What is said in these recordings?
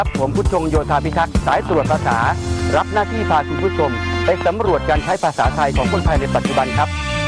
ผมผู้ชงโยธาพิทักษ์สายตรวจภาษารับหน้าที่พาคุณผู้ชมไปสำรวจการใช้ภาษาไทยของคนไทยในปัจจุบันครับ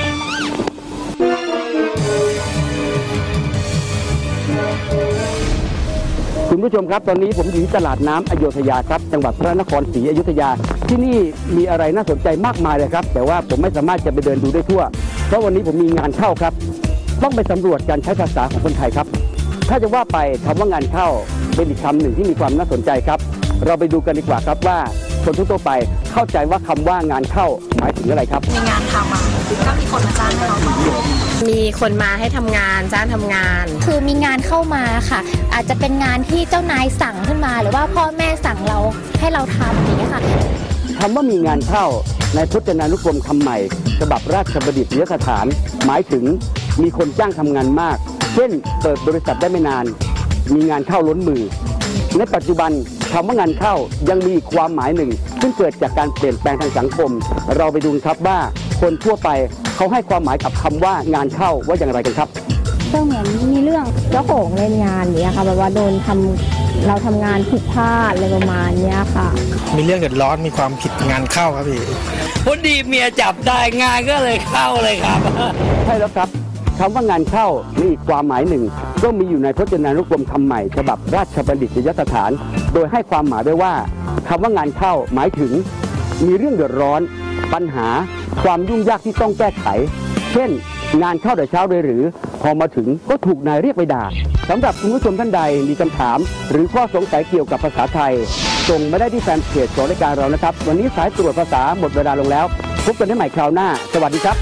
คุณผู้ชมครับตอนนี้ผมอยู่ที่ตลาดน้ำอโยธยาครับจังหวัดพระนครศรีอยุธยาที่นี่มีอะไรน่าสนใจมากมายเลยครับแต่ว่าผมไม่สามารถจะไปเดินดูได้ทั่วเพราะวันนี้ผมมีงานเข้าครับต้องไปสำรวจการใช้ภาษาของคนไทยครับถ้าจะว่าไปคำว่างานเข้าเป็นอีกคำหนึ่งที่มีความน่าสนใจครับเราไปดูกันดีกว่าครับว่าคนทั่วไปเข้าใจว่าคำว่างานเข้าหมายถึงอะไรครับมีงานทำก็มีคนมาจ้างให้เราทำมีคนมาให้ทำงานจ้างทำงานคือมีงานเข้ามาค่ะอาจจะเป็นงานที่เจ้านายสั่งขึ้นมาหรือว่าพ่อแม่สั่งเราให้เราทำอย่างนี้ค่ะคำว่ามีงานเข้าในพจนานุกรมคำใหม่ฉบับราชบัณฑิตยสถานหมายถึงมีคนจ้างทำงานมากเช่นเปิดบริษัทได้ไม่นานมีงานเข้าล้นมือในปัจจุบันคำว่างานเข้ายังมีความหมายหนึ่งซึ่งเกิดจากการเปลี่ยนแปลงทางสังคมเราไปดูครับว่าคนทั่วไปเขาให้ความหมายกับคำว่างานเข้าว่าอย่างไรกันครับก็เหมือนมีเรื่องเจ้าของเล่นงานนี้ค่ะแบบว่าโดนเราทำงานผิดพลาดอะไรประมาณนี้ค่ะมีเรื่องเดือดร้อนมีความผิดงานเข้าครับพี่พอดีเมียจับได้งานก็เลยเข้าเลยครับใช่แล้วครับคำว่างานเข้ามีอีกความหมายหนึ่งก็มีอยู่ในพจนานุกรมคำใหม่ฉบับราชบัณฑิตยสถานโดยให้ความหมายไว้ว่าคำว่างานเข้าหมายถึงมีเรื่องเดือดร้อนปัญหาความยุ่งยากที่ต้องแก้ไขเช่นงานเข้าแต่เช้าเลยหรือพอมาถึงก็ถูกนายเรียกไปด่าสำหรับคุณผู้ชมท่านใดมีคำถามหรือข้อสงสัยเกี่ยวกับภาษาไทยส่งมาได้ที่แฟนเพจของรายการเรานะครับวันนี้สายตรวจภาษาหมดเวลาลงแล้วพบกันได้ใหม่คราวหน้าสวัสดีครับ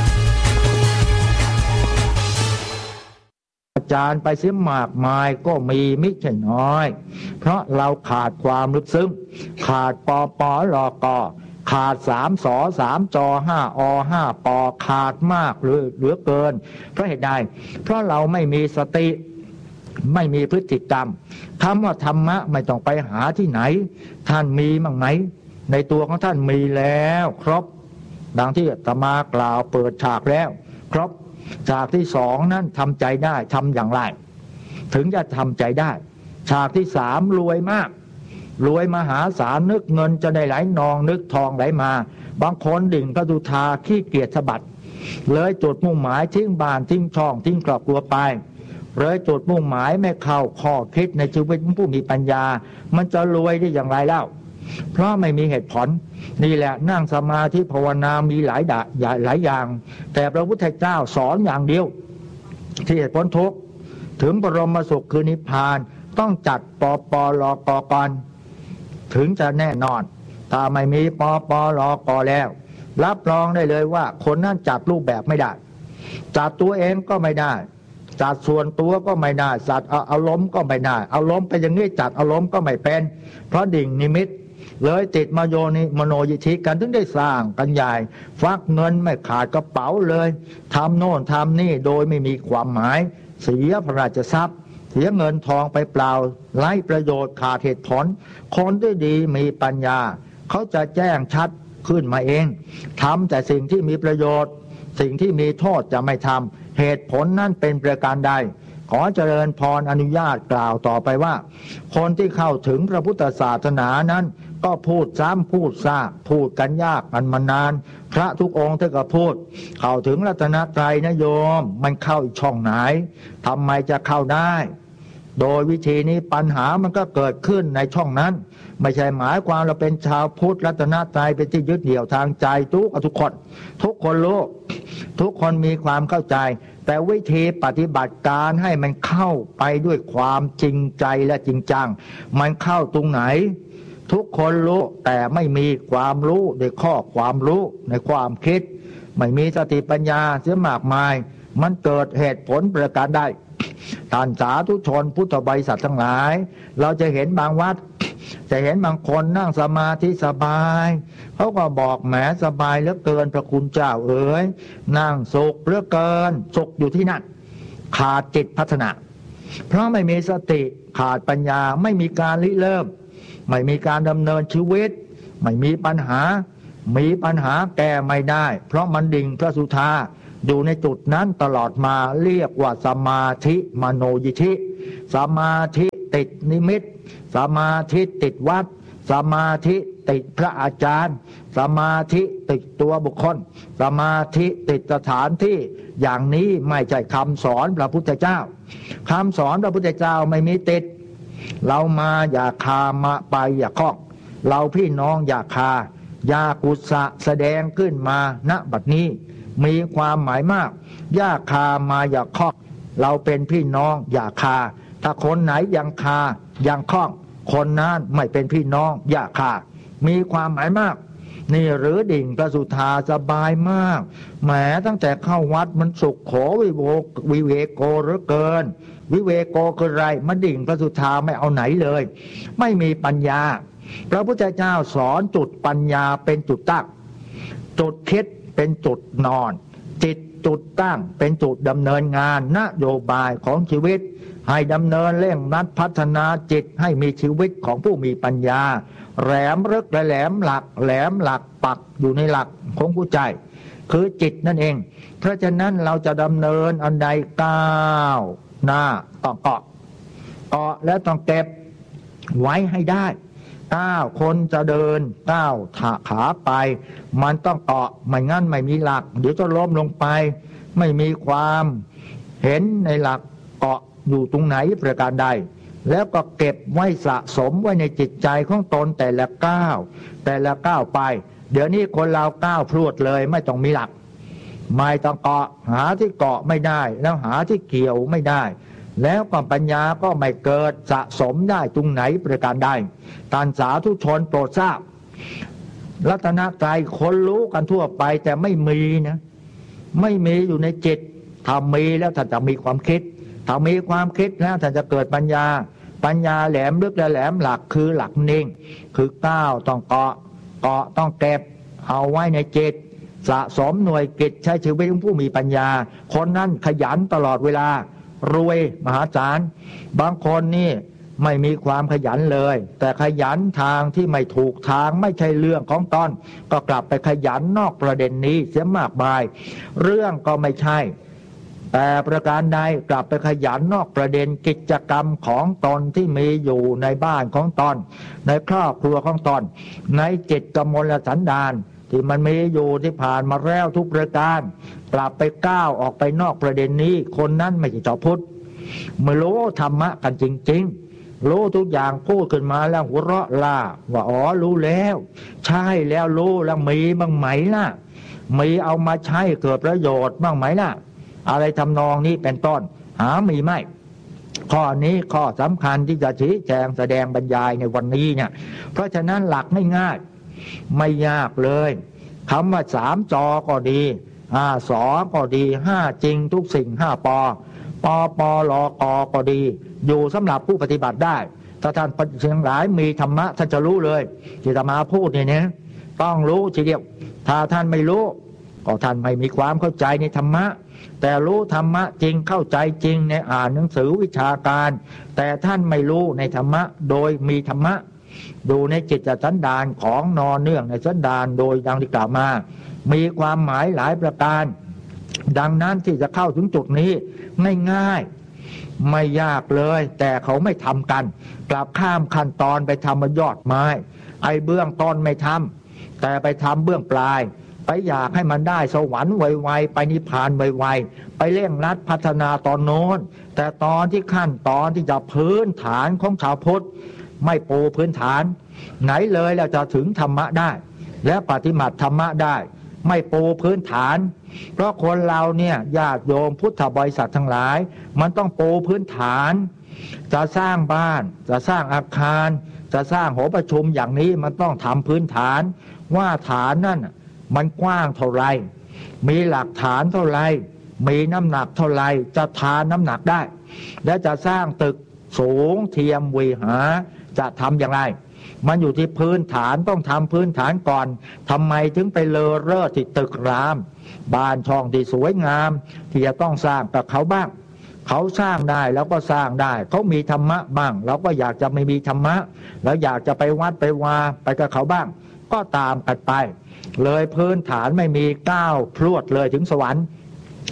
อาจารย์ไปเสียมากมายก็มีไม่ใช่น้อยเพราะเราขาดความลึกซึ้งขาดปปลกขาด3 ส 3 จ 5 อ 5 ปขาดมากเหลือเกินเพราะเหตุใดเพราะเราไม่มีสติไม่มีพฤติกรรมคำว่าธรรมะไม่ต้องไปหาที่ไหนท่านมีมั้งไหมในตัวของท่านมีแล้วครบดังที่อาตมากล่าวเปิดฉากแล้วครบฉากที่2นั้นทำใจได้ทำอย่างไรถึงจะทำใจได้ฉากที่3รวยมากรวยมหาศาลนึกเงินจะได้ไหลนองนึกทองไหลมาบางคนดิ่งพระดุธาขี้เกียจสะบัดเลยจุดมุ่งหมายทิ้งบ้านทิ้งช่องทิ้งครอบครัวไปเลยจุดมุ่งหมายไม่เข้าข้อคิดในชีวิตผู้มีปัญญามันจะรวยได้อย่างไรเล่าเพราะไม่มีเหตุผลนี่แหละนั่งสมาธิภาวนามีหลายอย่างแต่พระพุทธเจ้าสอนอย่างเดียวที่เหตุผลทุกข์ถึงบรมสุขคือนิพพานต้องจัดปปลกก่อนถึงจะแน่นอนถ้าไม่มีปปลกแล้วรับรองได้เลยว่าคนนั้นจัดรูปแบบไม่ได้จัดตัวเองก็ไม่ได้จัดส่วนตัวก็ไม่ได้จัดอารมณ์ก็ไม่ได้อารมณ์ไปอย่างนี้จัดอารมณ์ก็ไม่เป็นเพราะดิ่งนิมิตเลยติดมาโยนิมโนยิธิกันถึงได้สร้างกันใหญ่ฟักเงินไม่ขาดกระเป๋าเลยทำโน่นทำนี่โดยไม่มีความหมายเสียพระราชทรัพย์เสียเงินทองไปเปล่าไร้ประโยชน์ขาดเหตุผลคนที่ดีมีปัญญาเขาจะแจ้งชัดขึ้นมาเองทำแต่สิ่งที่มีประโยชน์สิ่งที่มีโทษจะไม่ทำเหตุผลนั้นเป็นประการใดขอเจริญพรอนุญาตกล่าวต่อไปว่าคนที่เข้าถึงพระพุทธศาสนานั้นก็พูดซ้ำพูดซากพูดกันยากกันมานานพระทุกองค์ท่านก็พูดเข้าถึงรัตนตรัยนะโยมมันเข้าช่องไหนทำไมจะเข้าได้โดยวิธีนี้ปัญหามันก็เกิดขึ้นในช่องนั้นไม่ใช่หมายความเราเป็นชาวพุทธรัตนตรัยเป็นที่ยึดเหนี่ยวทางใจทุกคนรู้ทุกคนมีความเข้าใจแต่วิธีปฏิบัติการให้มันเข้าไปด้วยความจริงใจและจริงจังมันเข้าตรงไหนทุกคนรู้แต่ไม่มีความรู้ในข้อความรู้ในความคิดไม่มีสติปัญญาเสียมากมายมันเกิดเหตุผลประการใดท่านสาธุชนพุทธบริษัททั้งหลายเราจะเห็นบางวัดจะเห็นบางคนนั่งสมาธิสบายเขาก็บอกแหมสบายเหลือเกินพระคุณเจ้าเอ๋ยนั่งสุขเหลือเกินสุขอยู่ที่นั่นขาดจิตพัฒนาเพราะไม่มีสติขาดปัญญาไม่มีการริเริ่มไม่มีการดำเนินชีวิตไม่มีปัญหาแก้ไม่ได้เพราะมันดิ่งพระสุธาอยู่ในจุดนั้นตลอดมาเรียกว่าสมาธิมโนยิธิสมาธิติดนิมิตสมาธิติดวัดสมาธิติดพระอาจารย์สมาธิติดตัวบุคคลสมาธิติดสถานที่อย่างนี้ไม่ใช่คำสอนพระพุทธเจ้าคำสอนพระพุทธเจ้าไม่มีติดเรามาอย่าคามาไปอย่าคล้องเราพี่น้องอย่าคาอย่ากุศะแสดงขึ้นมาณบัดนี้มีความหมายมากอย่าคามาอย่าคล้องเราเป็นพี่น้องอย่าคาถ้าคนไหนยังคายังคล้องคนนั้นไม่เป็นพี่น้องอย่าคามีความหมายมากนี่หรือดิ่งพระสุธาสบายมากแหมตั้งแต่เข้าวัดมันสุขโขวิเวโกเหลือเกินวิเวโกคืออะไรมันดิ่งพระสุธาไม่เอาไหนเลยไม่มีปัญญาพระพุทธเจ้าสอนจุดปัญญาเป็นจุดตั้งจุดคิดเป็นจุดนอนจิตจุดตั้งเป็นจุดดำเนินงานนโยบายของชีวิตให้ดำเนินเร่งรัดพัฒนาจิตให้มีชีวิตของผู้มีปัญญาแหลมลึกและแหลมหลักปักอยู่ในหลักของผู้ใจคือจิตนั่นเองเพราะฉะนั้นเราจะดำเนินอันใดก้าวหน้าต้องเกาะแล้วต้องเก็บไว้ให้ได้คนจะเดินขาไปมันต้องเกาะไม่งั้นไม่มีหลักเดี๋ยวจะล้มลงไปไม่มีความเห็นในหลักเกาะอยู่ตรงไหนประการใดแล้วก็เก็บไว้สะสมไว้ในจิตใจของตนแต่ละก้าวไปเดี๋ยวนี้คนเราก้าวพรวดเลยไม่ต้องมีหลักไม่ต้องเกาะหาที่เกาะไม่ได้แล้วหาที่เกี่ยวไม่ได้แล้วความปัญญาก็ไม่เกิดสะสมได้ตรงไหนประการใดท่านสาธุชนโปรดทราบรัตนตรัยคนรู้กันทั่วไปแต่ไม่มีนะไม่มีอยู่ในจิตถ้ามีแล้วท่านจะมีความคิดถ้ามีความคิดแล้วท่านจะเกิดปัญญาแหลมลึกและแหลมหลักคือหลักนิ่งคือก้าวต้องเกาะต้องเก็บเอาไว้ในจิตสะสมหน่วยกิจใช้ชีวิตของผู้มีปัญญาคนนั้นขยันตลอดเวลารวยมหาศาลบางคนนี่ไม่มีความขยันเลยแต่ขยันทางที่ไม่ถูกทางไม่ใช่เรื่องของตนก็กลับไปขยันนอกประเด็นนี้เสียมากมายเรื่องก็ไม่ใช่แต่ประการใดกลับไปขยันนอกประเด็นกิจกรรมของตนที่มีอยู่ในบ้านของตนในครอบครัวของตนในจิตกมลสันดานที่มันมีอยู่ที่ผ่านมาแล้วทุกประการกลับไปก้าวออกไปนอกประเด็นนี้คนนั้นไม่ใช่ชาวพุทธไม่รู้ธรรมะกันจริงๆรู้ทุกอย่างพูดขึ้นมาแล้วหัวเราะล่าว่าอ๋อรู้แล้วใช่แล้วรู้แล้วมีบ้างไหมล่ะมีเอามาใช้เกิดประโยชน์บ้างไหมล่ะอะไรทำนองนี้เป็นต้นหามีไหมข้อนี้ข้อสำคัญที่จะชี้แจงแสดงบรรยายในวันนี้เนี่ยเพราะฉะนั้นหลักง่ายๆไม่ยากเลยคำว่า3 จอก็ดี5 สอก็ดี5 จริงทุกสิ่ง5 ปอลอกอก็ดีอยู่สำหรับผู้ปฏิบัติได้ถ้าท่านเชียงหลายมีธรรมะท่านจะรู้เลยที่จะมาพูดเนี่ยต้องรู้ทีเดียวถ้าท่านไม่รู้ก็ท่านไม่มีความเข้าใจในธรรมะแต่รู้ธรรมะจริงเข้าใจจริงในอ่านหนังสือวิชาการแต่ท่านไม่รู้ในธรรมะโดยมีธรรมะดูในจิตสันดานของนอนเนื่องในสันดานโดยดังที่กล่าวมามีความหมายหลายประการดังนั้นที่จะเข้าถึงจุดนี้ง่ายๆไม่ยากเลยแต่เขาไม่ทำกันกลับข้ามขั้นตอนไปทำบนยอดไม้ไอ้เบื้องต้นไม่ทำแต่ไปทำเบื้องปลายไปอยากให้มันได้สวรรค์ไวๆไปนิพพานไวๆไปเร่งรัดพัฒนาตอนโน้นแต่ตอนที่ขั้นตอนที่จะพื้นฐานของชาวพุทธไม่ปูพื้นฐานไหนเลยเราจะถึงธรรมะได้และปฏิบัติธรรมะได้ไม่ปูพื้นฐานเพราะคนเราเนี่ยญาติโยมพุทธบริษัททั้งหลายมันต้องปูพื้นฐานจะสร้างบ้านจะสร้างอาคารจะสร้างหอประชุมอย่างนี้มันต้องทำพื้นฐานว่าฐานนั่นมันกว้างเท่าไรมีหลักฐานเท่าไรมีน้ำหนักเท่าไรจะทานน้ำหนักได้และจะสร้างตึกสูงเทียมวิหารจะทำอย่างไรมันอยู่ที่พื้นฐานต้องทำพื้นฐานก่อนทำไมถึงไปเลอเร่อที่ตึกรามบ้านช่องที่สวยงามที่จะต้องสร้างกับเขาบ้างเขาสร้างได้แล้วก็สร้างได้เขามีธรรมะบ้างเราก็อยากจะไม่มีธรรมะแล้วอยากจะไปวัดไปวาไปกับเขาบ้างก็ตามกันไปเลยพื้นฐานไม่มีก้าวพรวดเลยถึงสวรรค์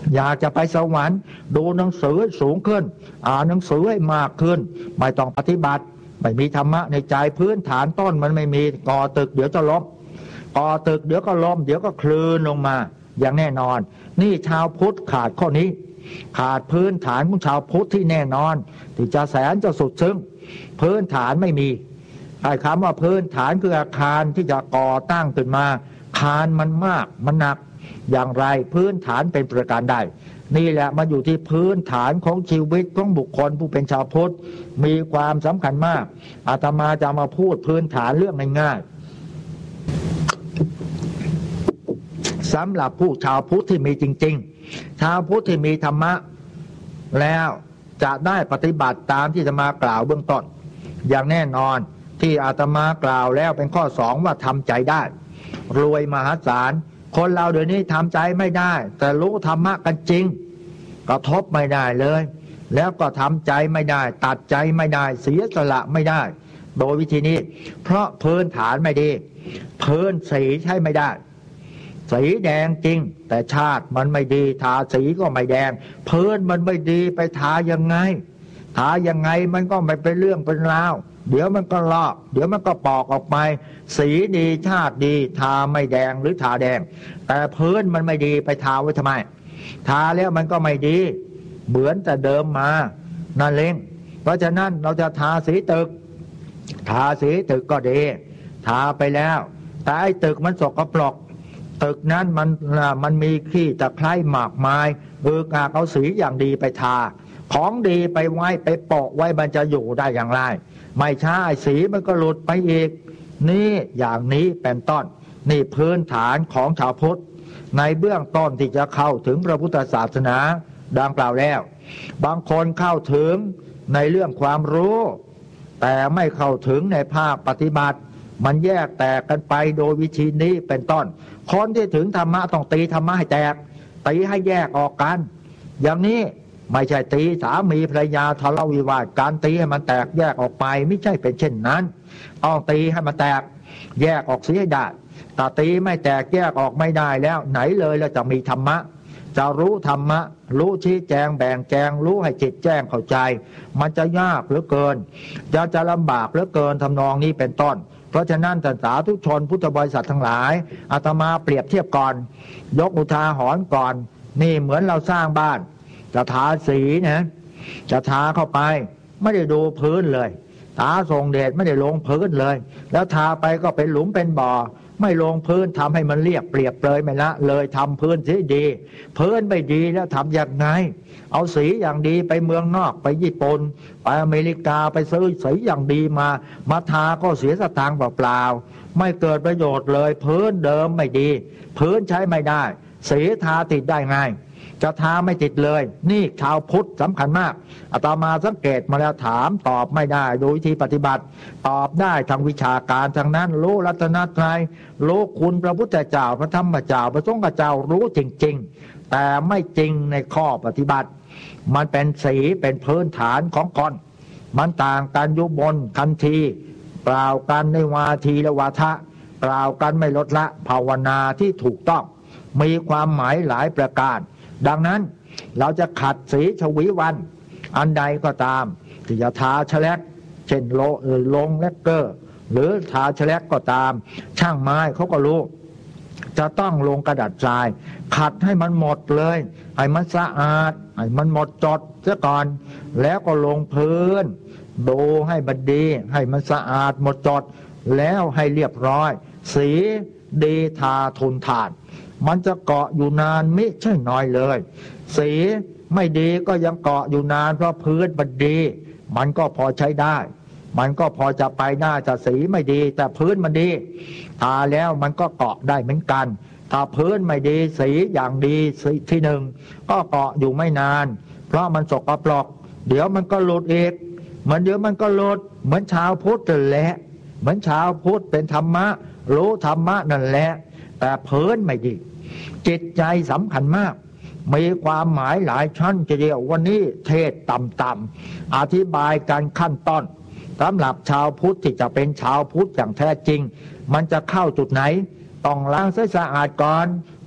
อยากจะไปสวรรค์ดูหนังสือให้สูงขึ้นอ่านหนังสือให้มากขึ้นไม่ต้องปฏิบัติไม่มีธรรมะในใจพื้นฐานต้นมันไม่มีก่อตึกเดี๋ยวจะล้มก่อตึกเดี๋ยวก็ล้มเดี๋ยวก็คลืนลงมาอย่างแน่นอนนี่ชาวพุทธขาดข้อนี้ขาดพื้นฐานของชาวพุทธที่แน่นอนที่จะแสนจะสุดซึ้งพื้นฐานไม่มีไอ้คำว่าพื้นฐานคืออาคารที่จะก่อตั้งขึ้นมาคานมันมากมันหนักอย่างไรพื้นฐานเป็นประการใดนี่แหละมาอยู่ที่พื้นฐานของชีวิตของบุคคลผู้เป็นชาวพุทธมีความสำคัญมากอาตมาจะมาพูดพื้นฐานเรื่องง่ายๆสำหรับผู้ชาวพุทธที่มีจริงๆชาวพุทธที่มีธรรมะแล้วจะได้ปฏิบัติตามที่จะมากล่าวเบื้องต้นอย่างแน่นอนที่อาตมากล่าวแล้วเป็นข้อ2ว่าทำใจได้รวยมหาศาลคนเราเดี๋ยวนี้ทำใจไม่ได้แต่รู้ธรรมะกันจริงกระทบไม่ได้เลยแล้วก็ทำใจไม่ได้ตัดใจไม่ได้เสียสละไม่ได้โดยวิธีนี้เพราะพื้นฐานไม่ดีพื้นสีใช้ไม่ได้สีแดงจริงแต่ชาติมันไม่ดีทาสีก็ไม่แดงพื้นมันไม่ดีไปทายังไงทายังไงมันก็ไม่เป็นเรื่องเป็นราวเดี๋ยวมันก็ลอกเดี๋ยวมันก็ปอกออกไปสีดีชาติดีทาไม่แดงหรือทาแดงแต่พื้นมันไม่ดีไปทาไว้ทำไมทาแล้วมันก็ไม่ดีเหมือนแต่เดิมมานั่นเองเพราะฉะนั้นเราจะทาสีตึกทาสีตึกก็ดีทาไปแล้วแต่ไอ้ตึกมันสกปรกตึกนั้นมันมีขี้ตะไคร้หมากไม้เอาสีอย่างดีไปทาของดีไปไว้ไปโปะไว้มันจะอยู่ได้อย่างไรไม่ใช่สีมันก็หลุดไปอีกนี่อย่างนี้เป็นต้นนี่พื้นฐานของชาวพุทธในเบื้องต้นที่จะเข้าถึงพระพุทธศาสนาดังกล่าวแล้วบางคนเข้าถึงในเรื่องความรู้แต่ไม่เข้าถึงในภาคปฏิบัติมันแยกแตกกันไปโดยวิธีนี้เป็นต้นคนที่ถึงธรรมะต้องตีธรรมะให้แตกตีให้แยกออกกันอย่างนี้ไม่ใช่ตีสามีภรรยาทะเลาะวิวาทการตีให้มันแตกแยกออกไปไม่ใช่เป็นเช่นนั้นต้องตีให้มันแตกแยกออกเสียให้ได้แต่ตีไม่แตกแยกออกไม่ได้แล้วไหนเลยเราจะมีธรรมะจะรู้ธรรมะรู้ชี้แจงแบ่งแจงรู้ให้จิตแจ้งเข้าใจมันจะยากเหลือเกินจะลำบากเหลือเกินทำนองนี้เป็นต้นเพราะฉะนั้นท่านสาธุชนพุทธบริษัททั้งหลายอาตมาเปรียบเทียบก่อนยกอุทาหรณ์ก่อนนี่เหมือนเราสร้างบ้านจะทาสีนะจะทาเข้าไปไม่ได้ดูพื้นเลยทาทรงเดชไม่ได้ลงพื้นเลยแล้วทาไปก็เป็นหลุมเป็นบ่อไม่ลงพื้นทำให้มันเรียบเปรียบเลยไม่ละเลยทำพื้นที่ดีพื้นไม่ดีแล้วทำอย่างไงเอาสีอย่างดีไปเมืองนอกไปญี่ปุ่นไปอเมริกาไปซื้อสีอย่างดีมาทาก็เสียสตางค์เปล่าๆไม่เกิดประโยชน์เลยพื้นเดิมไม่ดีพื้นใช้ไม่ได้สีทาติดได้ไงจะทาไม่ติดเลยนี่ชาวพุทธสำคัญมากอาตมาสังเกตมาแล้วถามตอบไม่ได้โดยวิธีปฏิบัติตอบได้ทางวิชาการทางนั้นรู้รัตนตรัยรู้คุณพระพุทธเจ้าพระธรรมเจ้าพระสงฆ์เจ้ารู้จริงๆแต่ไม่จริงในข้อปฏิบัติมันเป็นสีเป็นพื้นฐานของคนมันต่างกันยุบนคันทีเปล่ากันในวาทีและวาทะเปล่ากันไม่ลดละภาวนาที่ถูกต้องมีความหมายหลายประการดังนั้นเราจะขัดสีชวีวันอันใดก็ตามที่จะทาแฉลกเช่นลงแลกเกอร์หรือทาแฉลกก็ตามช่างไม้เขาก็รู้จะต้องลงกระดาษทรายขัดให้มันหมดเลยให้มันสะอาดให้มันหมดจดซะก่อนแล้วก็ลงพื้นดูให้มันดีให้มันสะอาดหมดจดแล้วให้เรียบร้อยสีดีทาทนทานมันจะเกาะอยู่นานไม่ใช่น้อยเลยสีไม่ดีก็ยังเกาะอยู่นานเพราะพื้นมันดีมันก็พอใช้ได้มันก็พอจะไปได้แต่สีไม่ดีแต่พื้นมันดีทาแล้วมันก็เกาะได้เหมือนกันถ้าพื้นไม่ดีสีอย่างดีสีที่หนึ่งก็เกาะอยู่ไม่นานเพราะมันสกปรกเดี๋ยวมันก็หลุดอีกเดี๋ยวมันก็หลุดเหมือนชาวพุทธนั่นแหละเหมือนชาวพุทธเป็นธรรมะรู้ธรรมะนั่นแหละแต่พื้นไม่ดีจิตใจสำคัญมากมีความหมายหลายชั้นทีเดียววันนี้เทศต่ำๆอธิบายการขั้นต้นสำหรับชาวพุทธที่จะเป็นชาวพุทธอย่างแท้จริงมันจะเข้าจุดไหนต้องล้างสะอาดก่อน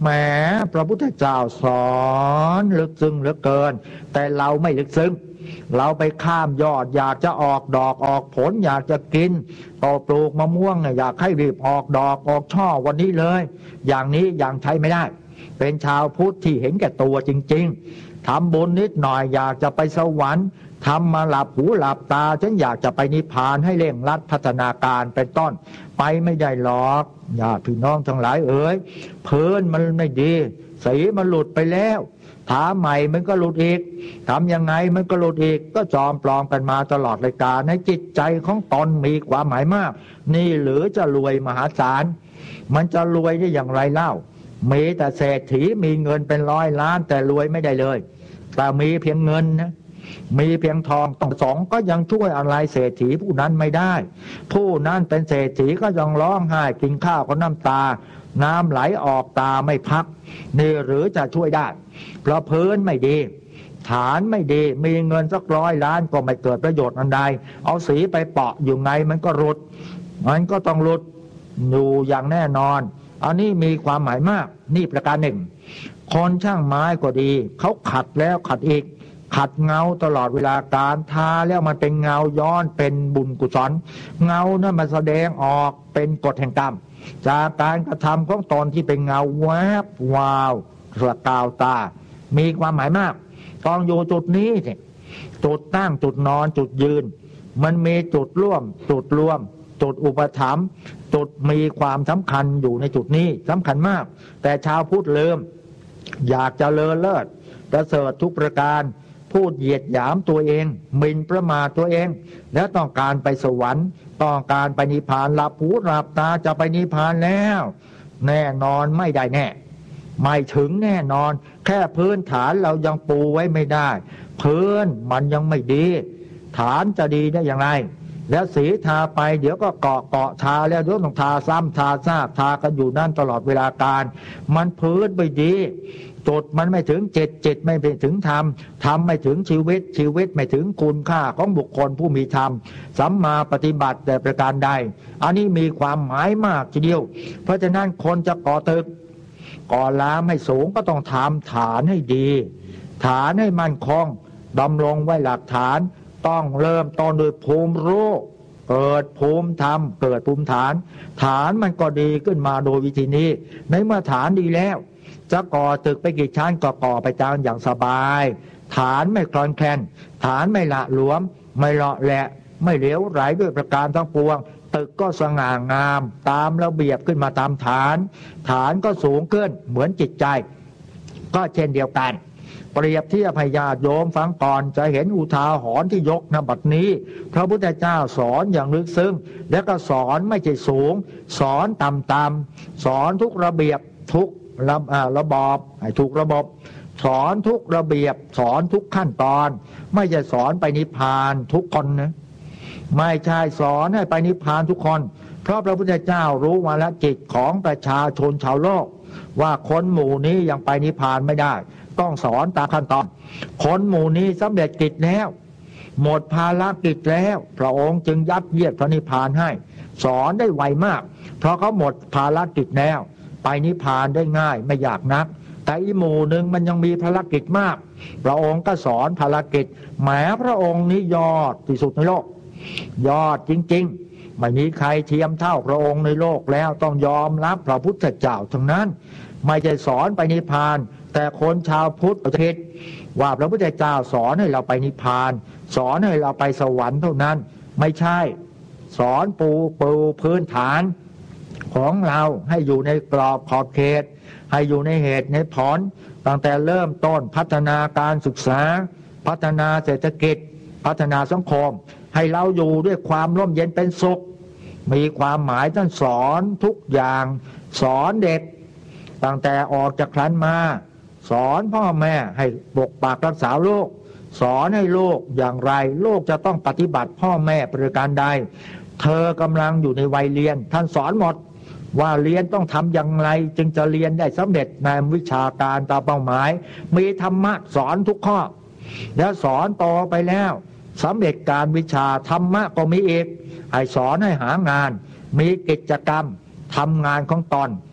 แหมพระพุทธเจ้าสอนลึกซึ้งเหลือเกินแต่เราไม่ลึกซึ้งเราไปข้ามยอดอยากจะออกดอกออกผลอยากจะกินต่อปลูกมะม่วงอยากให้รีบออกดอกออกช่อวันนี้เลยอย่างนี้ยังใช้ไม่ได้เป็นชาวพุทธที่เห็นแก่ตัวจริงๆทำบุญนิดหน่อยอยากจะไปสวรรค์ทำมาหลับหูหลับตาฉันอยากจะไปนิพพานให้เร่งรัดพัฒนาการเป็นต้นไปไม่ได้หรอกญาติพี่น้องทั้งหลายเอ๋ยพื้นมันไม่ดีสีมันหลุดไปแล้วถาใหม่มันก็หลุดอีกทำยังไงมันก็หลุดอีกก็จอมปลอมกันมาตลอดรายการในจิตใจของตนมีความหมายมากนี่หรือจะรวยมหาศาลมันจะรวยได้อย่างไรเล่ามีแต่เศรษฐีมีเงินเป็นร้อยล้านแต่รวยไม่ได้เลยแต่มีเพียงเงินนะมีเพียงทองต้องสองก็ยังช่วยอะไรเศรษฐีผู้นั้นไม่ได้ผู้นั้นเป็นเศรษฐีก็ยังร้องไห้กินข้าวก็น้ำตาน้ำไหลออกตาไม่พักนี่หรือจะช่วยได้เพราะพื้นไม่ดีฐานไม่ดีมีเงินสัก100 ล้านก็ไม่เกิดประโยชน์อันใดเอาสีไปเปาะอยู่ไงมันก็หลุดมันก็ต้องหลุดอยู่อย่างแน่นอนอันนี้มีความหมายมากนี่ประการหนึ่งคนช่างไม้ก็ดีเขาขัดแล้วขัดอีกขัดเงาตลอดเวลาการทาแล้วมันเป็นเงาย้อนเป็นบุญกุศลเงานั้นมันแสดงออกเป็นกฎแห่งกรรมจากการกระทำของตนที่เป็นเงาแวบวาวสกาวตามีความหมายมากต้องอยู่จุดนี้สิจุดตั้งจุดนอนจุดยืนมันมีจุดร่วมจุดรวมจุดอุปถัมภ์จุดมีความสำคัญอยู่ในจุดนี้สำคัญมากแต่ชาวพุทธลืมอยากจะเลอเลิศประเสริฐทุกประการพูดเหยียดหยามตัวเองหมิ่นประมาทตัวเองและต้องการไปสวรรค์ต้องการไปนิพพานหลับหูหลับตาจะไปนิพพานแล้วแน่นอนไม่ได้แน่ไม่ถึงแน่นอนแค่พื้นฐานเรายังปูไว้ไม่ได้พื้นมันยังไม่ดีฐานจะดีได้อย่างไรแล้วสีทาไปเดี๋ยวก็เกาะทาแล้วเดี๋ยวต้องทาซ้ำทาซากทากันอยู่นั่นตลอดเวลาการมันพื้นไม่ดีจุดมันไม่ถึงจิตไม่ถึงธรรมไม่ถึงชีวิตไม่ถึงคุณค่าของบุคคลผู้มีธรรมสัมมาปฏิบัติแต่ประการใดอันนี้มีความหมายมากทีเดียวเพราะฉะนั้นคนจะก่อตึกก่อล้ามให้สูงก็ต้องทำฐานให้ดีฐานให้มั่นคงดำรงไว้หลักฐานต้องเริ่มต้นโดยภูมิรู้เกิดภูมิธรรมเกิดภูมิฐานฐานมันก็ดีขึ้นมาโดยวิธีนี้ในเมื่อฐานดีแล้วจะก่อตึกไปกี่ชั้นก็ก่อไปตามอย่างสบายฐานไม่คลอนแคลนฐานไม่ละหลวมไม่เลาะแหละไม่เหลวไหลด้วยประการทั้งปวงตึกก็สง่างามตามระเบียบขึ้นมาตามฐานก็สูงขึ้นเหมือนจิตใจก็เช่นเดียวกันเปรียบเทียบให้ญาติโยมฟังก่อนจะเห็นอุทาหรณ์ที่ยกณบัดนี้พระพุทธเจ้าสอนอย่างลึกซึ้งและก็สอนไม่ใช่สูงสอนต่ำๆสอนทุกระเบียบทุกระบอบให้ถูกระบบสอนทุกระเบียบสอนทุกขั้นตอนไม่ใช่สอนไปนิพพานทุกคนนะไม่ใช่สอนให้ไปนิพพานทุกคนเพราะพระพุทธเจ้ารู้วาระจิตของประชาชนชาวโลกว่าคนหมู่นี้ยังไปนิพพานไม่ได้ต้องสอนตามขั้นตอนคนหมู่นี้สำเร็จกิจแล้วหมดภารกิจแล้วพระองค์จึงยัดเยียดพระนิพพานให้สอนได้ไวมากเพราะเขาหมดภารกิจแล้วไปนิพพานได้ง่ายไม่ยากนักแต่อีหมู่หนึ่งมันยังมีภารกิจมากพระองค์ก็สอนภารกิจแหมพระองค์นี้ยอดที่สุดในโลกยอดจริงๆไม่มีใครเทียมเท่าพระองค์ในโลกแล้วต้องยอมรับพระพุทธเจ้าทั้งนั้นไม่ใช่สอนไปนิพพานแต่คนชาวพุทธประเทศว่าพระพุทธเจ้าสอนให้เราไปนิพพานสอนให้เราไปสวรรค์เท่านั้นไม่ใช่สอนปูพื้นฐานของเราให้อยู่ในกรอบขอบเขตให้อยู่ในเหตุในผลตั้งแต่เริ่มต้นพัฒนาการศึกษาพัฒนาเศรษฐกิจพัฒนาสังคมให้เราอยู่ด้วยความร่มเย็นเป็นสุขมีความหมายท่านสอนทุกอย่างสอนเด็กตั้งแต่ออกจากครรภ์มาสอนพ่อแม่ให้ปกปักรักษาลูกสอนให้ลูกอย่างไรลูกจะต้องปฏิบัติพ่อแม่ประการใดเธอกำลังอยู่ในวัยเรียนท่านสอนหมดว่าเรียนต้องทำอย่างไรจึงจะเรียนได้สำเร็จในวิชาการตามเป้าหมายมีธรรมะสอนทุกข้อแล้วสอนต่อไปแล้วสำเร็จการวิชาธรรมะก็มีอีกให้สอนให้หางานมีกิจกรรมทำงานของตน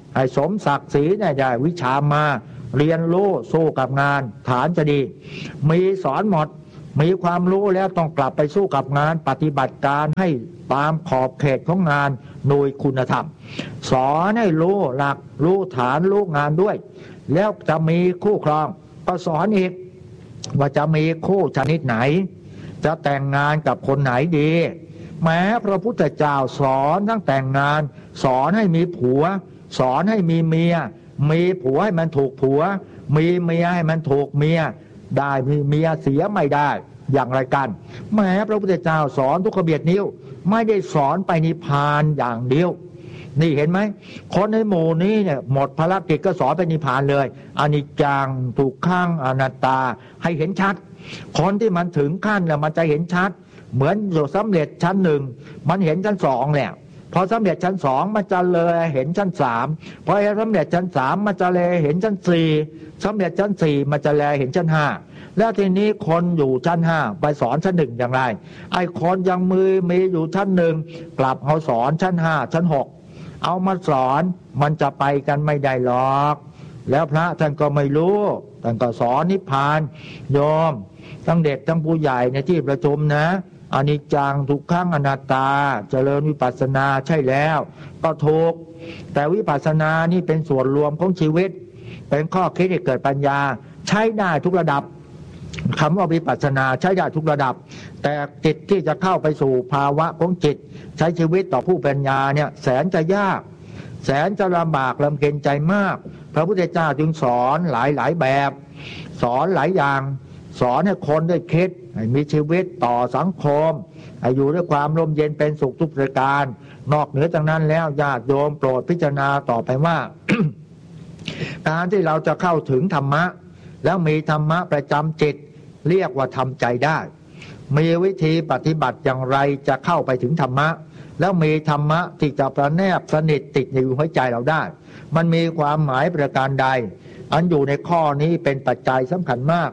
ให้สมศักดิ์ศรีได้วิชามาเรียนรู้สู้กับงานฐานจะดีมีสอนหมดมีความรู้แล้วต้องกลับไปสู้กับงานปฏิบัติการให้ตามขอบเขตของงานโดยคุณธรรมสอนให้รู้หลักรู้ฐานรู้งานด้วยแล้วจะมีคู่ครองก็สอนอีกว่าจะมีคู่ชนิดไหนจะแต่งงานกับคนไหนดีแม้พระพุทธเจ้าสอนทั้งแต่งงานสอนให้มีผัวสอนให้มีเมียมีผัวให้มันถูกผัวมีเมียให้มันถูกเมียได้มีเมียเสียไม่ได้อย่างไรกันแม้พระพุทธเจ้าสอนทุกขเบียดนิ้วไม่ได้สอนไปนิพพานอย่างเดียวนี่เห็นไหมคนในหมู่นี้เนี่ยหมดภารกิจก็สอนไปนิพพานเลยอนิจจังทุกขังอนัตตาให้เห็นชัดคนที่มันถึงขั้นแล้วมันจะเห็นชัดเหมือนอยู่สำเร็จชั้นหนึ่งมันเห็นชั้นสองแล้วพอสำเร็จชั้นสองมันจะเลยเห็นชั้นสามพอสำเร็จชั้นสามมันจะเลยเห็นชั้นสี่สำเร็จชั้นสี่มันจะเลยเห็นชั้นห้าแล้วทีนี้คนอยู่ชั้นห้าไปสอนชั้นหนึ่งอย่างไรไอ้คนยังมีอยู่ชั้นหนึ่งกลับเอาสอนชั้นห้าชั้นหกเอามาสอนมันจะไปกันไม่ได้หรอกแล้วพระท่านก็ไม่รู้ท่านก็สอนนิพพานโยมทั้งเด็กทั้งผู้ใหญ่ในที่ประชุมนะอนิจจังทุกขังอนัตตาเจริญวิปัสสนาใช่แล้วก็ถูกแต่วิปัสสนานี่เป็นส่วนรวมของชีวิตเป็นข้อคิดให้เกิดปัญญาใช้ได้ทุกระดับคำว่าวิปัสสนาใช้ได้ทุกระดับแต่จิตที่จะเข้าไปสู่ภาวะของจิตใช้ชีวิตต่อผู้ปัญญาเนี่ยแสนจะยากแสนจะลำบากลำเค็ญใจมากพระพุทธเจ้าจึงสอนหลายแบบสอนหลายอย่างสอนให้คนได้คิดให้มีชีวิตต่อสังคมให้อยู่ด้วยความร่มเย็นเป็นสุขทุกประการนอกเหนือจากนั้นแล้วญาติโยมโปรดพิจารณาต่อไปว่า การที่เราจะเข้าถึงธรรมะแล้วมีธรรมะประจำจิตเรียกว่าทำใจได้มีวิธีปฏิบัติอย่างไรจะเข้าไปถึงธรรมะแล้วมีธรรมะที่จะประแนบสนิทติดอยู่ในหัวใจเราได้มันมีความหมายประการใดอันอยู่ในข้อนี้เป็นปัจจัยสำคัญมาก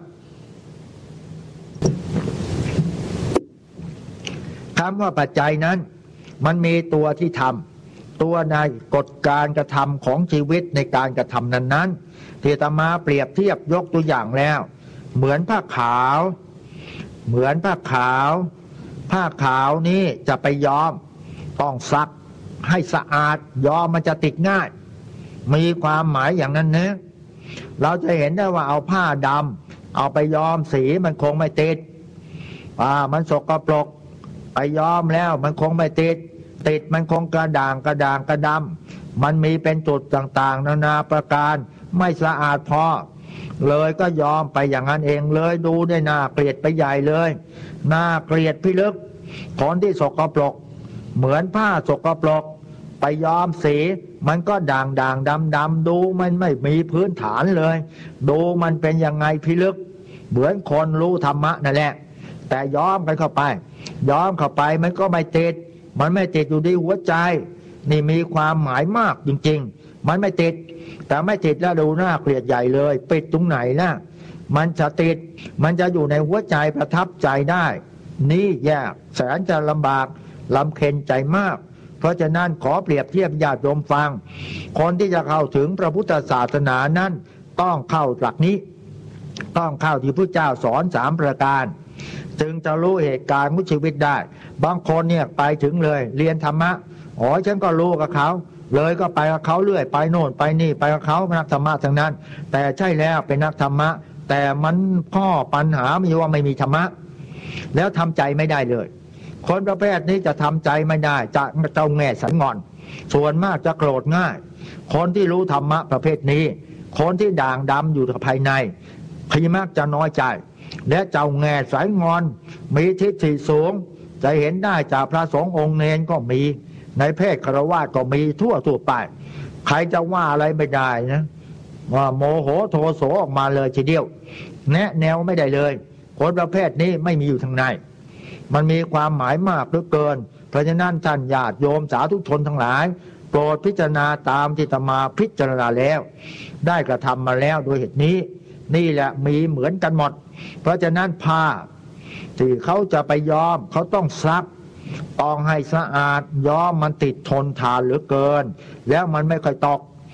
คำว่าปัจจัยนั้นมันมีตัวที่ทำตัวในกฎการกระทำของชีวิตในการกระทำนั้นๆที่อาตมาเปรียบเทียบยกตัวอย่างแล้วเหมือนผ้าขาวผ้าขาวนี้จะไปย้อมต้องซักให้สะอาดย้อมมันจะติดง่ายมีความหมายอย่างนั้นนะเราจะเห็นได้ว่าเอาผ้าดำเอาไปย้อมสีมันคงไม่ติดมันสกปรกไปย้อมแล้วมันคงไม่ติดมันคงกระด่างกระดำมันมีเป็นจุดต่างๆนานาประการไม่สะอาดพอเลยก็ยอมไปอย่างนั้นเองเลยดูได้น่าเกลียดไปใหญ่เลยน่าเกลียดพิลึกคนที่สกปรกเหมือนผ้าสกปรกไปย้อมสีมันก็ด่างดำดูมันไม่มีพื้นฐานเลยดูมันเป็นยังไงพิลึกเหมือนคนรู้ธรรมะนั่นแหละแต่ย้อมกันเข้าไปมันก็ไม่ติดมันไม่ติดอยู่ที่หัวใจนี่มีความหมายมากจริงๆมันไม่ติดแต่ไม่ติดแล้วดูน่าเกลียดใหญ่เลยปิดตรงไหนล่ะมันจะติดมันจะอยู่ในหัวใจประทับใจได้นี่ยากแสนจะลำบากลำเค็ญใจมากเพราะฉะนั้นขอเปรียบเทียบญาติโยมฟังคนที่จะเข้าถึงพระพุทธศาสนานั้นต้องเข้าหลักนี้ต้องเข้าที่พระเจ้าสอน3ประการจึงจะรู้เหตุการณ์ของชีวิตได้บางคนเนี่ยไปถึงเลยเรียนธรรมะฉันก็รู้กับเขาเลยก็ไปกับเขาเรื่อยไปโน่นไปนี่ไปกับเขานักธรรมะทั้งนั้นแต่ใช่แล้วเป็นนักธรรมะแต่มันข้อปัญหามีว่าไม่มีธรรมะแล้วทำใจไม่ได้เลยคนประเภทนี้จะทำใจไม่ได้จะเจ้าแง่สันงอนส่วนมากจะโกรธง่ายคนที่รู้ธรรมะประเภทนี้คนที่ด่างดำอยู่ภายในพยมากจะน้อยใจและเจ้าแง่สายงอนมีทิฏฐิสูงจะเห็นได้จากพระสงฆ์องค์เนรก็มีในเพศฆราวาสก็มีทั่วไปใครจะว่าอะไรไม่ได้นะว่าโมโหโทโสออกมาเลยทีเดียวแนะแนวไม่ได้เลยคนประเภทนี้ไม่มีอยู่ทางในมันมีความหมายมากเหลือเกินเพราะฉะนั้นท่านญาติโยมสาธุชนทั้งหลายโปรดพิจารณาตามที่อาตมาพิจารณาแล้วได้กระทำมาแล้วโดยเหตุนี้นี่แหละมีเหมือนกันหมดเพราะฉะนั้นผ้าที่เขาจะไปย้อมเขาต้องซักต้องให้สะอาดย้อมมันติดทนทานเหลือเกินแล้วมันไม่ค่อยตก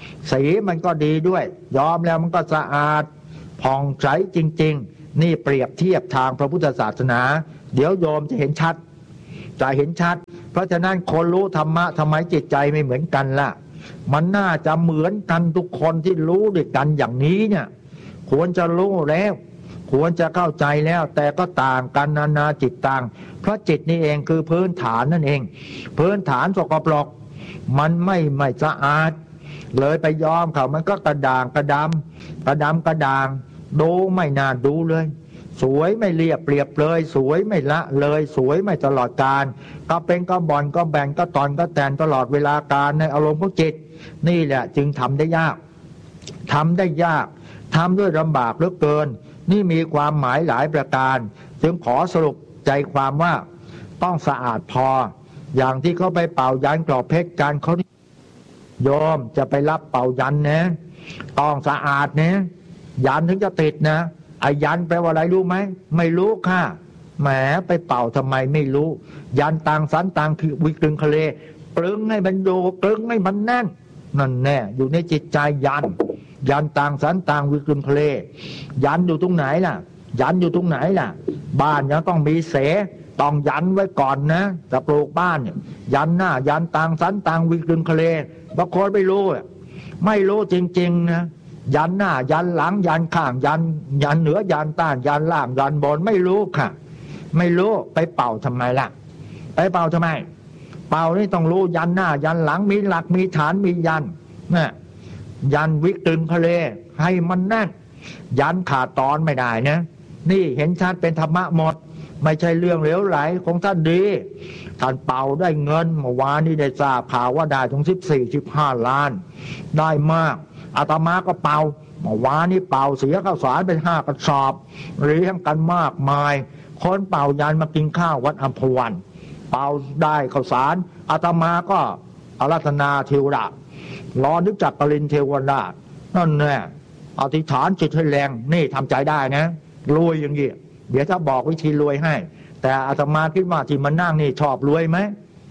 สีมันก็ดีด้วยย้อมแล้วมันก็สะอาดผ่องใสจริงๆนี่เปรียบเทียบทางพระพุทธศาสนาเดี๋ยวโยมจะเห็นชัดเพราะฉะนั้นคนรู้ธรรมะทำไมจิตใจไม่เหมือนกันล่ะมันน่าจะเหมือนกันทุกคนที่รู้ด้วยกันอย่างนี้เนี่ยควรจะรู้แล้วควรจะเข้าใจแล้วแต่ก็ต่างกันนานาจิตต่างเพราะจิตนี่เองคือพื้นฐานนั่นเองพื้นฐานสกปรกมันไม่สะอาดเลยไปยอมเขามันก็กระด่างกระดำดูไม่น่าดูเลยสวยไม่เรียบเลยสวยไม่ละเลยสวยไม่ตลอดกาลก็เป็นก็บ่อนก็แบ่งก็ตอนก็แตนตลอดเวลาการในอารมณ์ของจิตนี่แหละจึงทำได้ยากทำด้วยลำบากเหลือเกินนี่มีความหมายหลายประการจึงขอสรุปใจความว่าต้องสะอาดพออย่างที่เขาไปเป่ายันกรอบเพชรกันเขาโยมจะไปรับเป่ายันนะต้องสะอาดนะยันถึงจะติดนะไอ้ยันแปลว่าอะไรรู้ไหมไม่รู้ค่ะแหมไปเป่าทำไมไม่รู้ยันต่างสันต่างคือวิกลึงทะเลปลึงให้มันโยปลึงให้มันแน่นนั่นแน่อยู่ในจิตใจยันต่างสันต่างวิกลึงทะเลยันอยู่ตรงไหนล่ะบ้านยังต้องมีเสต้องยันไว้ก่อนนะจะปลูกบ้านเนี่ยยันหน้ายันต่างสันต่างวิกลึงทะเลบางคนไม่รู้จริงๆนะยันหน้ายันหลังยันข้างยันเหนือยันใต้ยันล่างยันบนไม่รู้ค่ะไม่รู้ไปเป่าทำไมล่ะไปเป่าทำไมเป่านี่ต้องรู้ยันหน้ายันหลังมีหลักมีฐานมียันนะยันวิกลึงทะเลให้มันแน่นยันขาดตอนไม่ได้นะนี่เห็นชัดเป็นธรรมะหมดไม่ใช่เรื่องเหลวไหลของท่านดีท่านเป่าได้เงินเมื่อวานนี้ได้ทราบข่าวว่าได้ถึง14-15 ล้านได้มากอาตมาก็เป่าเมื่อวานนี้เป่าเสียข้าวสารเป็น5 กระสอบเรียงกันมากมายคนเป่ายันมากินข้าววัดอัมพวันเป่าได้ข้าวสารอาตมาก็อาราธนาเทวดารอนึกจักปรินเทวดานั่นแน่อธิษฐานจิตให้แรงนี่ทำใจได้นะรวยอย่างนี้เดี๋ยวถ้าบอกวิธีรวยให้แต่อาตมาคิดว่าที่มันนั่งนี่ชอบรวยไหม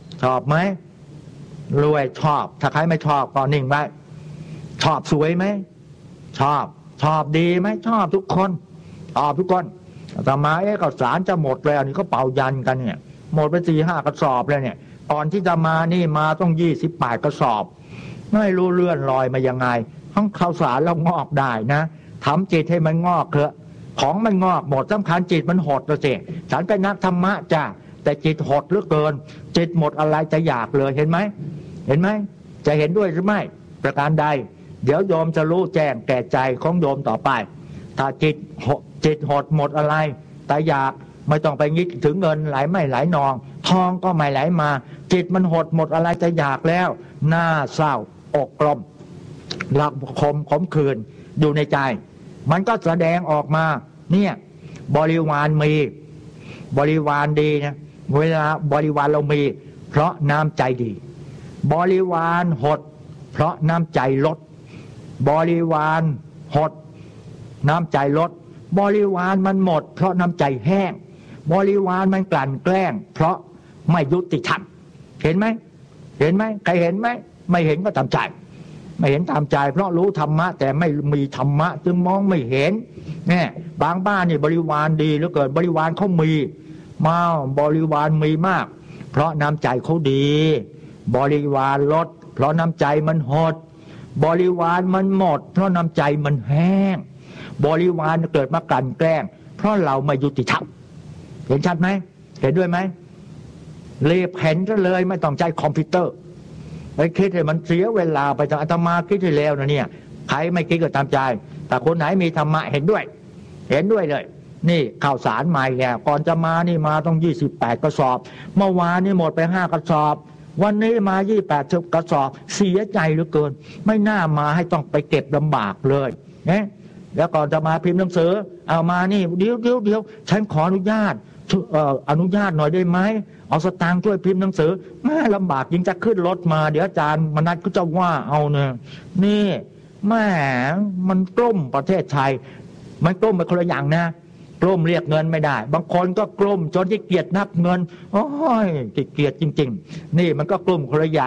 รวยชอบถ้าใครไม่ชอบก็นิ่งไว้ชอบสวยไหมชอบดีไหมชอบทุกคนอาตมาข้าวสารจะหมดแล้วนี่เขาเป่ายันกันเนี่ยหมดไป4-5 กระสอบเลยเนี่ยก่อนที่จะมานี่มาต้อง28 กระสอบไม่รู้เลื่อนลอยมายังไงทั้งข้าวสารแล้วงอกได้นะทำจิตให้มันงอกเถอะของมันงอกหมดสำคัญจิตมันหดแล้วสิฉันเป็นนักธรรมะจ้ะแต่จิตหดเหลือเกินจิตหมดอะไรจะอยากเลยเห็นไหมจะเห็นด้วยหรือไม่ประการใดเดี๋ยวโยมจะรู้แจ้งแก่ใจของโยมต่อไปถ้าจิตหดหมดอะไรแต่อยากไม่ต้องไปงิดถึงเงินไหลไม่ไหลนองทองก็ไม่ไหลมาจิตมันหดหมดอะไรจะอยากแล้วหน้าเศร้าอกกลมหลับขมขื่นอยู่ในใจมันก็แสดงออกมาเนี่ยบริวารมีบริวารดีนะเวลาบริวารเรามีเพราะน้ำใจดีบริวารหดเพราะน้ำใจลดบริวารหดน้ำใจลดบริวารมันหมดเพราะน้ำใจแห้งบริวารมันกลั่นแกล้งเพราะไม่ยุติธรรมเห็นไหมใครเห็นไหมไม่เห็นก็ตามใจไม่เห็นตามใจเพราะรู้ธรรมะแต่ไม่มีธรรมะจึงมองไม่เห็นเนี่ยบางบ้านนี่บริวารดีเหลือเกินบริวารเขามีมาบริวารมีมากเพราะน้ำใจเขาดีบริวารลดเพราะน้ำใจมันหดบริวารมันหมดเพราะน้ำใจมันแห้งบริวารเกิดมากลั่นแกล้งเพราะเราไม่ยุติธรรมเห็นชัดไหมเห็นด้วยไหมเรียบเห็นก็เลยไม่ต้องใจคอมพิวเตอร์ไปคิดให้มันเสียเวลาไปจากอาตมาคิดให้แล้วนะเนี่ยใครไม่คิดก็ตามใจแต่คนไหนมีธรรมะเห็นด้วยเลยนี่ข่าวสารใหม่แกก่อนจะมานี่มาต้อง28 กระสอบเมื่อวานนี่หมดไป5 กระสอบวันนี้มา28 กระสอบเสียใจเหลือเกินไม่น่ามาให้ต้องไปเก็บลำบากเลยนะแล้วก่อนจะมาพิมพ์หนังสือเอามานี่เดี๋ยวฉันขออนุญาตหน่อยได้ไหมเอาสตางค์ช่วยพิมพ์หนังสือแม่ลำบากยิ่งจะขึ้นรถมาเดี๋ยวอาจารย์มนัสก็จะว่าเอาเนี่ยนี่แม่มันกลุ้มประเทศไทยมันกลุ้มไปคนละอย่างนะกลุ้มเรียกเงินไม่ได้บางคนก็กลุ้มจนขี้เกียจนับเงินโอ้ยขี้เกียจจริงๆนี่มันก็กลุ้มคนละอย่าง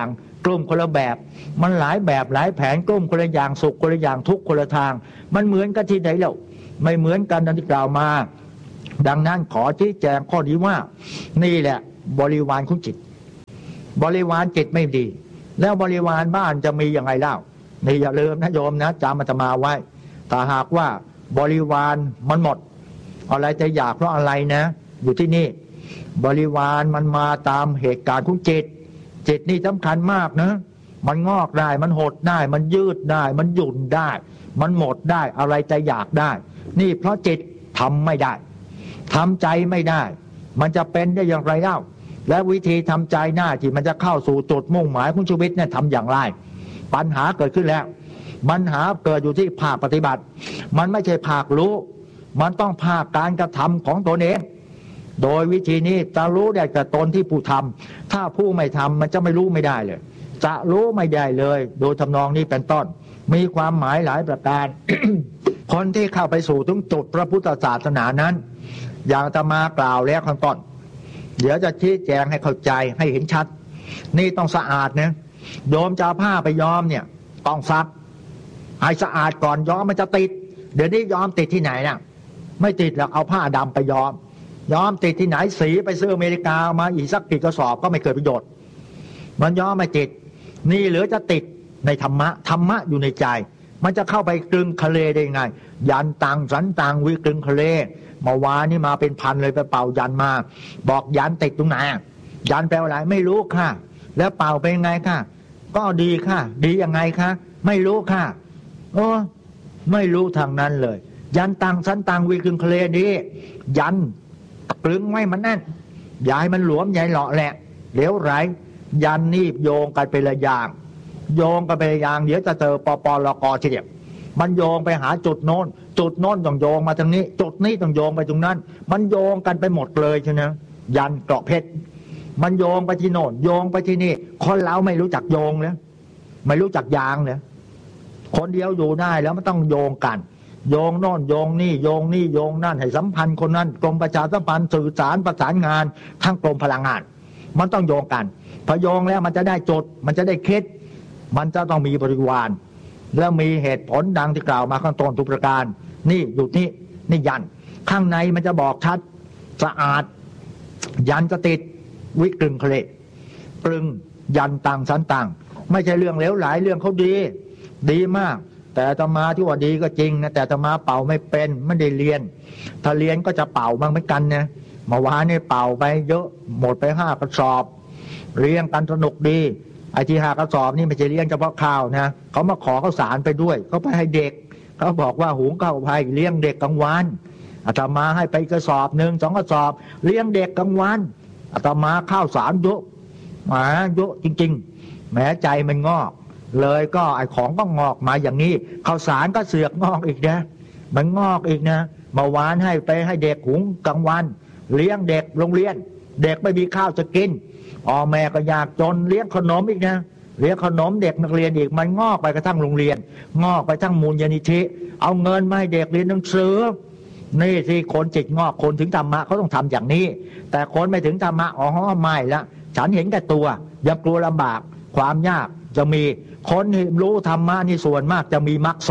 กลุ่มคนละแบบมันหลายแบบหลายแผนกลุ่มคนละอย่างสุขคนละอย่างทุกข์คนละทางมันเหมือนกันที่ไหนแล้วไม่เหมือนกันดังที่กล่าวมาดังนั้นขอชี้แจงข้อนี้ว่านี่แหละบริวารของจิตบริวารจิตไม่ดีแล้วบริวารบ้านจะมียังไงเล่านี่อย่าลืมนะโยมนะจำอาตมาไว้ถ้าหากว่าบริวารมันหมดอะไรจะอยากเพราะอะไรนะอยู่ที่นี่บริวารมันมาตามเหตุการณ์ของจิตจิตนี่สำคัญมากนะมันงอกได้มันหดได้มันยืดได้มันหยุ่นได้มันหมดได้อะไรจะอยากได้นี่เพราะจิตทำไม่ได้ทำใจไม่ได้มันจะเป็นได้อย่างไรเล่าและวิธีทำใจหน้าที่มันจะเข้าสู่จุดมุ่งหมายของชีวิตเนี่ยทำอย่างไรปัญหาเกิดขึ้นแล้วปัญหาเกิดอยู่ที่ภาคปฏิบัติมันไม่ใช่ภาครู้มันต้องภาคการกระทำของตนเองโดยวิธีนี้จะรู้ได้แต่ตนที่ผู้ทำถ้าผู้ไม่ทำมันจะไม่รู้ไม่ได้เลยจะรู้ไม่ได้เลยโดยทำนองนี้เป็นต้นมีความหมายหลายประการ คนที่เข้าไปสู่ถึงจุดพระพุทธศาสนานั้นอย่างอาตมากล่าวแล้วข้างต้นเดี๋ยวจะชี้แจงให้เข้าใจให้เห็นชัดนี่ต้องสะอาดนะโยมจะเอาผ้าไปย้อมเนี่ยต้องซักให้สะอาดก่อนย้อมมันจะติดเดี๋ยวนี้ย้อมติดที่ไหนน่ะไม่ติดหรอกเอาผ้าดำไปย้อมติดที่ไหนสีไปซื้ออเมริกามาอีกสักกี่กระสอบก็ไม่เกิดประโยชน์มันย้อมไม่ติดนี่เหลือจะติดในธรรมะอยู่ในใจมันจะเข้าไปกลึงทะเลได้ไงยันตังสันตังวิกลึงทะเลเมื่อวานนี่มาเป็นพันเลยไปเป่ายันมาบอกยันติดตรงไหนยันแปลว่าอะไรไม่รู้ค่ะแล้วเป่าเป็นไงค่ะก็ดีค่ะดียังไงคะไม่รู้ค่ะโอ้ไม่รู้ทางนั้นเลยยันตังสันตังวิกลึงทะเลนี้ยันกลึงไว้มันแน่นอย่าให้มันหลวมใหญ่เหลาะแหละเหลวไหลยันนี่โยงกันเป็นระยางโยงกันเป็นระยางเดี๋ยวจะเจอปปลกทีเดียวมันโยงไปหาจุดโน้นต้องโยงมาทางนี้จุดนี้ต้องโยงไปตรงนั้นมันโยงกันไปหมดเลยใช่ไหมยันเกราะเพชรมันโยงไปที่โน่นโยงไปที่นี่คนเราไม่รู้จักโยงเลยไม่รู้จักยางเลยคนเดียวอยู่ได้แล้วมันต้องโยงกันโยงโน่นโยงนี่โยงนี่โยงนั่นให้สัมพันธ์คนนั้นกรมประชาสัมพันธ์สื่อสารประสานงานทั้งกรมพลังงานมันต้องโยงกันพอโยงแล้วมันจะได้จุดมันจะได้คิดมันจะต้องมีบริวารแล้วมีเหตุผลดังที่กล่าวมาข้างต้นทุกประการนี่อยู่นี่ยันข้างในมันจะบอกชัดสะอาดยันจะติดวิกลึงทะเลกลึงยันตังสันตังไม่ใช่เรื่องเลวหลายเรื่องเขาดีมากแต่อาตมาที่ว่าดีก็จริงนะแต่อาตมาเป่าไม่เป็นไม่ได้เรียนถ้าเรียนก็จะเป่าบ้างเหมือนกันนะเมื่อวานนี่เป่าไปเยอะหมดไป5 กระสอบเรียงกันสนุกดีไอ้ที่5 กระสอบนี่ไม่ใช่เลี้ยงเฉพาะข้าวนะเขามาขอข้าวสารไปด้วยเขาไปให้เด็กเขาบอกว่าหุงข้าวไผ่เลี้ยงเด็กกลางวันอาตมาให้ไปกระสอบ1 2 กระสอบเลี้ยงเด็กกลางวันอาตมาข้าวสารเยอะเยอะจริงๆแม้ใจมันงอกเลยก็ไอ้ของก็งอกมาอย่างนี้ข้าวสารก็เสือกงอกอีกนะมันงอกอีกนะเมื่อวานให้ไปให้เด็กหุงกลางวันเลี้ยงเด็กโรงเรียนเด็กไม่มีข้าวจะกินแม่ก็อยากจนเลี้ยงขนมอีกนะเลี้ยงขนมเด็กนักเรียนอีกมันงอกไปกระทั่งโรงเรียนงอกไปทั้งมูลนิธิเอาเงินมาให้เด็กเรียนหนังสือนี่ที่คนจิตงอกคนถึงธรรมะเขาต้องทำอย่างนี้แต่คนไม่ถึงธรรมะไม่ละฉันเห็นแก่ตัวอย่ากลัวลำบากความยากจะมีคนรู้ธรรมะนี่ส่วนมากจะมีมรรค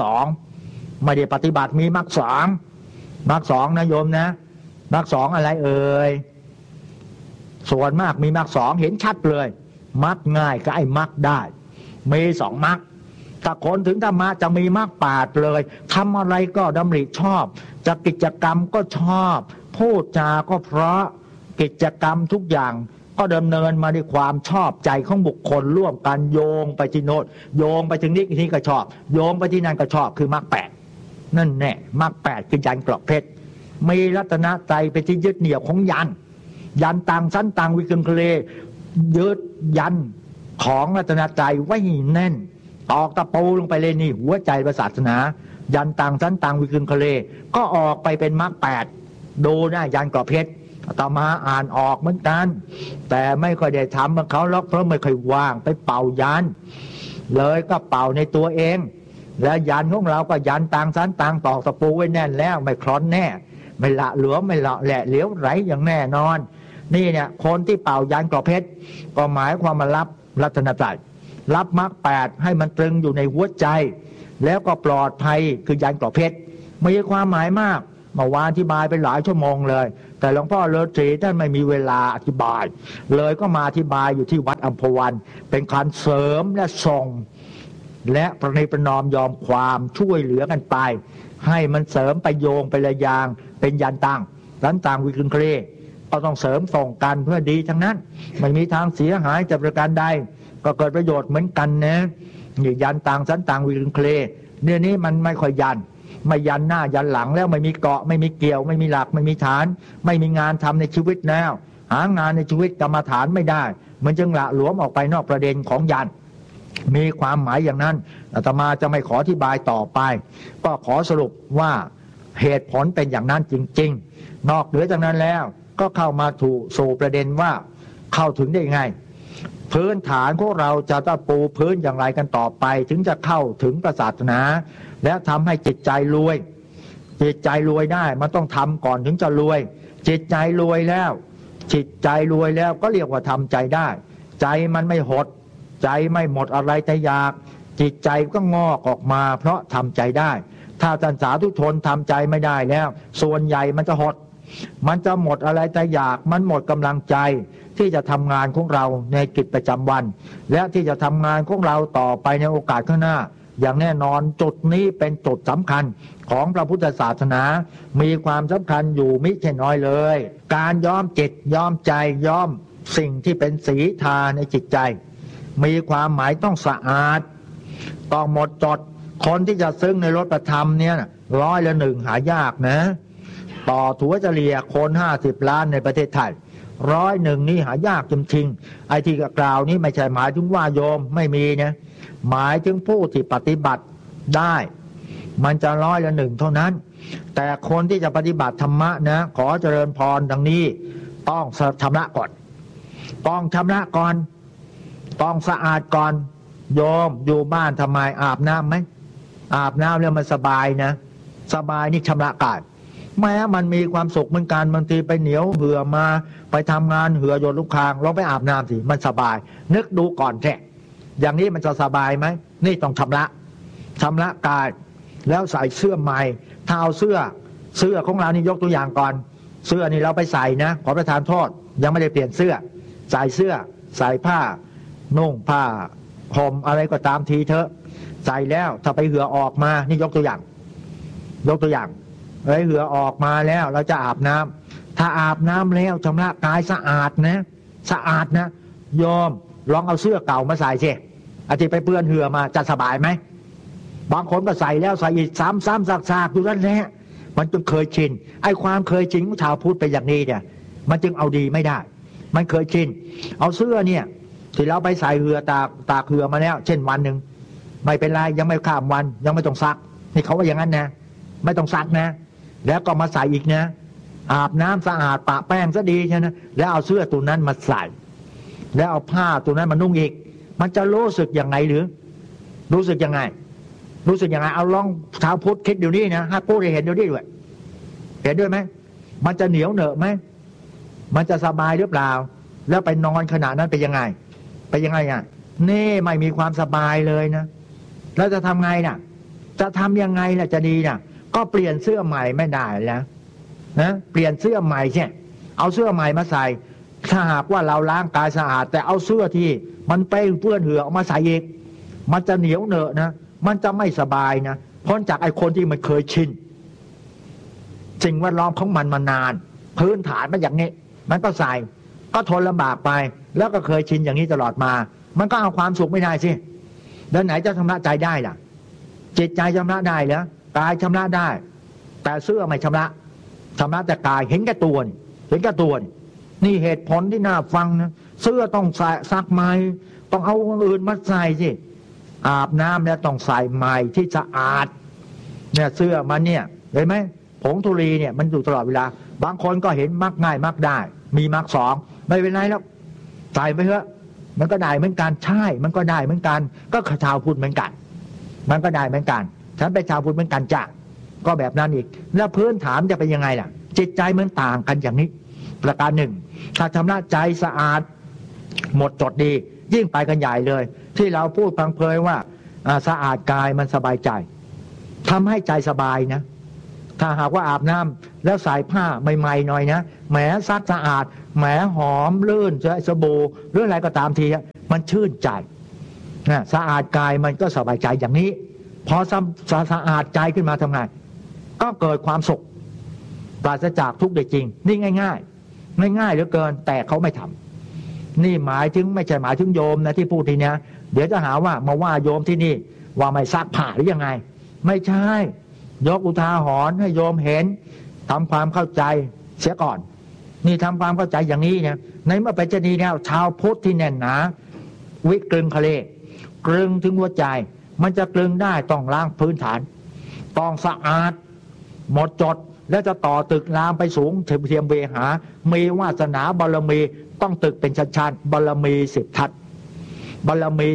2ไม่ได้ปฏิบัติมีมรรค2นะโยมนะมรรค2อะไรเอ่ยส่วนมากมีมรรค2เห็นชัดเลยมรรคง่ายก็ไอ้มรรคได้มี2 มรรคถ้าคนถึงธรรมะจะมีมรรค8เลยทำอะไรก็ดำริชอบจะกิจกรรมก็ชอบพูดจาก็เพราะกิจกรรมทุกอย่างก็ดำเนินมาด้วยความชอบใจของบุคคลร่วมกันโยงไปที่โน้นโยงไปถึงนี้ก็ชอบโยงไปที่นั่นก็ชอบคือมรรค8นั่นแน่มรรค8คือยันเกราะเพชรมีรัตนใจเป็นที่ยึดเหนี่ยวของยันตังสันตังวิกลึงทะเลยึดยันของรัตนใจไว้แน่นตอกตะปูลงไปเลยนี่หัวใจศาสนายันตังสันตังวิกลึงทะเลก็ออกไปเป็นมรรค8ดูนะยันเกราะเพชรอาตมาอ่านออกเหมือนกันแต่ไม่ค่อยได้ทำกับเขาหรอกเพราะไม่ค่อยว่างไปเป่ายันเลยก็เป่าในตัวเองแล้วยันของเราก็ยันตังสันตังตอกตะปูไว้แน่นแล้วไม่คลอนแน่ไม่ละหลวมไม่ละแหละเหลวไหลอย่างแน่นอนนี่เนี่ยคนที่เป่ายันเกราะเพชรก็หมายความมารับรัตนตรัยรับมรรค8ให้มันตรึงอยู่ในหัวใจแล้วก็ปลอดภัยคือยันกรอบเพชรมีความหมายมากเมื่อวานอธิบายไปหลายชั่วโมงเลยแต่หลวงพ่อฤาษีท่านไม่มีเวลาอธิบายเลยก็มาอธิบายอยู่ที่วัดอัมพวันเป็นการเสริมและส่งและประนีประนอมยอมความช่วยเหลือกันไปให้มันเสริมไปโยงไประยางเป็นยันต่างวิกฤตเครก็ต้องเสริมส่งกันเพื่อดีทั้งนั้นไม่มีทางเสียหายจากประการใดก็เกิดประโยชน์เหมือนกันนะนี่ยันต่างสันต่างวิกฤตเครเนี่ยนี้มันไม่ค่อยยันไม่ยันหน้ายันหลังแล้วไม่มีเกาะไม่มีเกี่ยวไม่มีหลักไม่มีฐานไม่มีงานทำในชีวิตแล้วหางานในชีวิตกรรมฐานไม่ได้มันจึงละหลวมออกไปนอกประเด็นของยันมีความหมายอย่างนั้นอาตมาจะไม่ขออธิบายต่อไปก็ขอสรุปว่าเหตุผลเป็นอย่างนั้นจริงๆนอกเหนือจากนั้นแล้วก็เข้ามาสู่ประเด็นว่าเข้าถึงได้ไงพื้นฐานของเราจะต้องปูพื้นอย่างไรกันต่อไปถึงจะเข้าถึงศาสนาและทำให้จิตใจรวยจิตใจรวยได้มันต้องทำก่อนถึงจะรวยจิตใจรวยแล้วจิตใจรวยแล้วก็เรียกว่าทำใจได้ใจมันไม่หดใจไม่หมดอะไรแต่อยากจิตใจก็งอกออกมาเพราะทำใจได้ถ้าท่านสาธุชนทำใจไม่ได้แล้วส่วนใหญ่มันจะหดมันจะหมดอะไรแต่อยากมันหมดกำลังใจที่จะทำงานของเราในกิจประจำวันและที่จะทำงานของเราต่อไปในโอกาสข้างหน้าอย่างแน่นอนจุดนี้เป็นจุดสำคัญของพระพุทธศาสนามีความสำคัญอยู่มิใช่น้อยเลยการย้อมจิตย้อมใจย้อมสิ่งที่เป็นสีทาในจิตใจมีความหมายต้องสะอาดต้องหมดจดคนที่จะซึ้งในรสธรรมเนี่ย100%หายากนะต่อถัวเฉลี่ยคน50 ล้านในประเทศไทย100นี่หายากจริงๆไอ้ที่กล่าวนี้ไม่ใช่หมายถึงว่าโยมไม่มีนะหมายถึงผู้ที่ปฏิบัติได้มันจะ100%เท่านั้นแต่คนที่จะปฏิบัติธรรมะนะขอเจริญพรดังนี้ต้องชำระก่อนต้องชำระก่อนต้องสะอาดก่อนโยมอยู่บ้านทำไมอาบน้ำไหมอาบน้ำแล้วมันสบายนะสบายนี่ชำระกายแม้มันมีความสุขเหมือนกันบางทีไปเหนียวเหือมาไปทำงานเหือหยดลูกคางเราไปอาบน้ำสิมันสบายนึกดูก่อนแท้อย่างนี้มันจะสบายไหมนี่ต้องชำระกายแล้วใส่เสื้อใหม่ถ้าเอาเสื้อของเรานี่ยกตัวอย่างก่อนเสื้อนี่เราไปใส่นะขอประทานโทษยังไม่ได้เปลี่ยนเสื้อใส่เสื้อใส่ผ้านุ่งผ้าห่มอะไรก็ตามทีเถอะใส่แล้วถ้าไปเหือออกมานี่ยกตัวอย่างเหือออกมาแล้วเราจะอาบน้ำถ้าอาบน้ำแล้วชำระกายสะอาดนะโยมลองเอาเสื้อเก่ามาใส่สิอาทิตย์ไปเปื้อนเหือมาจะสบายไหมบางคนก็ใส่แล้วใส่อีกซ้ำซากๆอยู่นั่นแหละมันจนเคยชินไอ้ความเคยชินของชาวพุทธไปอย่างนี้เนี่ยมันจึงเอาดีไม่ได้มันเคยชินเอาเสื้อเนี่ยที่เราไปใส่เหือตากเหือมาแล้วเช่นวันหนึ่งไม่เป็นไรยังไม่ข้ามวันยังไม่ต้องซักนี่เขาว่าอย่างนั้นนะไม่ต้องซักนะแล้วก็มาใส่อีกนะอาบน้ำสะอาดปะแป้งซะดีใช่ไหมแล้วเอาเสื้อตัวนั้นมาใส่แล้วเอาผ้าตัวนั้นมานุ่งอีกมันจะรู้สึกยังไงหรือรู้สึกยังไงเอาลองชาวพุทธคิดเดี๋ยวนี้นะให้พูดให้เห็นเดี๋ยวนี้ด้วยเห็นด้วยไหมมันจะเหนียวเหนอะไหมมันจะสบายหรือเปล่าแล้วไปนอนขณะนั้นเป็นยังไงอ่ะนี่ไม่มีความสบายเลยนะแล้วจะทำไงน่ะจะทำยังไงล่ะจะดีน่ะก็เปลี่ยนเสื้อใหม่ไม่ได้แล้วนะเปลี่ยนเสื้อใหม่ใช่เอาเสื้อใหม่มาใส่ถ้าหากว่าเราล้างกายสะอาดแต่เอาเสื้อที่มันเปื้อนเหือออกมาใส่อีกมันจะเหนียวเหนอะนะมันจะไม่สบายนะพ้นจากไอ้คนที่มันเคยชินสิ่งแวดล้อมของมันมานานพื้นฐานมันอย่างนี้มันก็ใส่ก็ทนลำบากไปแล้วก็เคยชินอย่างนี้ตลอดมามันก็เอาความสุขไม่ได้สิแล้วไหนจะชำระใจได้ล่ะจิตใจชำระได้เหรอกายชำระได้แต่เสื้อไม่ชำระแต่กายเห็นแก่ตัวนี่เหตุผลที่น่าฟังนะเสื้อต้องใส่ซักใหม่ต้องเอาอื่นมาใส่สิอาบน้ำแล้วต้องใส่ใหม่ที่สะอาดเนี่ยเสื้อมันเนี่ยเห็นไหมผงธุลีเนี่ยมันอยู่ตลอดเวลาบางคนก็เห็นมักง่ายมักได้มีมักสองไม่เป็นไรแล้วใส่ไปเถอะมันก็ได้เหมือนกันใช่มันก็ได้เหมือนกันก็ชาวพุทธเหมือนกันมันก็ได้เหมือนกันฉันเป็นชาวพุทธเหมือนกันจ้ะก็แบบนั้นอีกแล้วพื้นฐานจะเป็นยังไงล่ะจิตใจมันต่างกันอย่างนี้ประการหนึ่งถ้าชำระใจสะอาดหมดจดดียิ่งไปกันใหญ่เลยที่เราพูดพังเพยว่าสะอาดกายมันสบายใจทำให้ใจสบายนะถ้าหากว่าอาบน้ำแล้วใส่ผ้าใหม่ๆหน่อยนะแหมซักสะอาดแหมหอมลื่นสบู่หรืออะไรก็ตามทีมันชื่นใจนะสะอาดกายมันก็สบายใจอย่างนี้พอสะอาดใจขึ้นมาทำไงก็เกิดความสุขปราศจากทุกข์ได้จริงนี่ง่ายเหลือเกินแต่เขาไม่ทำนี่หมายถึงไม่ใช่หมายถึงโยมนะที่พูดทีเนี้ยเดี๋ยวจะหาว่ามาว่าโยมที่นี่ว่าไม่ซักผ้าหรือยังไงไม่ใช่ยกอุทาหรณ์ให้โยมเห็นทำความเข้าใจเสียก่อนนี่ทำความเข้าใจอย่างนี้เนี่ยในเมื่อเป็นเช่นนี้แล้วชาวพุทธที่แน่นหนาวิกลึงทะเลกลึงถึงหัวใจมันจะกลึงได้ต้องล้างพื้นฐานต้องสะอาดหมดจดแล้วจะต่อตึกรามไปสูงเทียมเวหามีวาสนาบารมีต้องตึกเป็นชั้นๆบารมี10 ทัศบารมี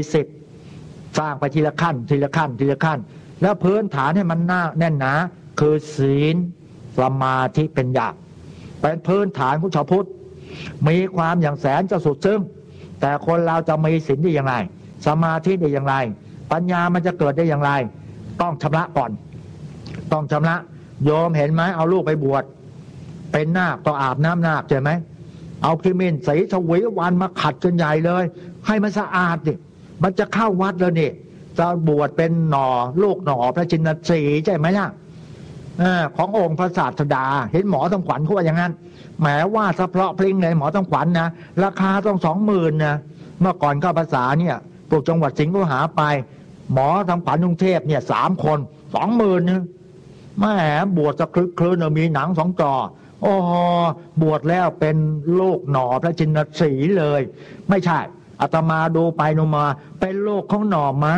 10สร้างไปทีละขั้นแล้วพื้นฐานให้มันแน่นหนาคือศีลสมาธิเป็นญาเป็นพื้นฐานของชาวพุทธมีความอย่างแสนจะสุดซึ้งแต่คนเราจะมีศีลได้อย่างไรสมาธิได้อย่างไรปัญญามันจะเกิดได้อย่างไรต้องชำระก่อนต้องชำระโยมเห็นไหมเอาลูกไปบวชเป็นนาคต้องอาบน้ำนาคใช่ไหมเอาครีมินสีชวีวันมาขัดจนใหญ่เลยให้มันสะอาดดิมันจะเข้าวัดแล้วนี่จะบวชเป็นลูกหน่อพระชินสีใช่ไหมล่ะขององค์พระศาสดาเห็นหมอต้องขวัญเขาว่าอย่างนั้นแหมว่าสะเพราะพลิ้งเลยหมอต้องขวัญนะราคาต้อง20,000นะเมื่อก่อนเข้าภาษาเนี่ยพวกจังหวัดสิงห์ก็หาไปหมอทางขวัญกรุงเทพเนี่ย3 คน20,000นะแหมบวชจะคลึกคลื้นมีหนัง2 จอโอ้โหบวชแล้วเป็นลูกหน่อพระชินสีเลยไม่ใช่อาตมาดูไปดูมาเป็นลูกของหน่อไม้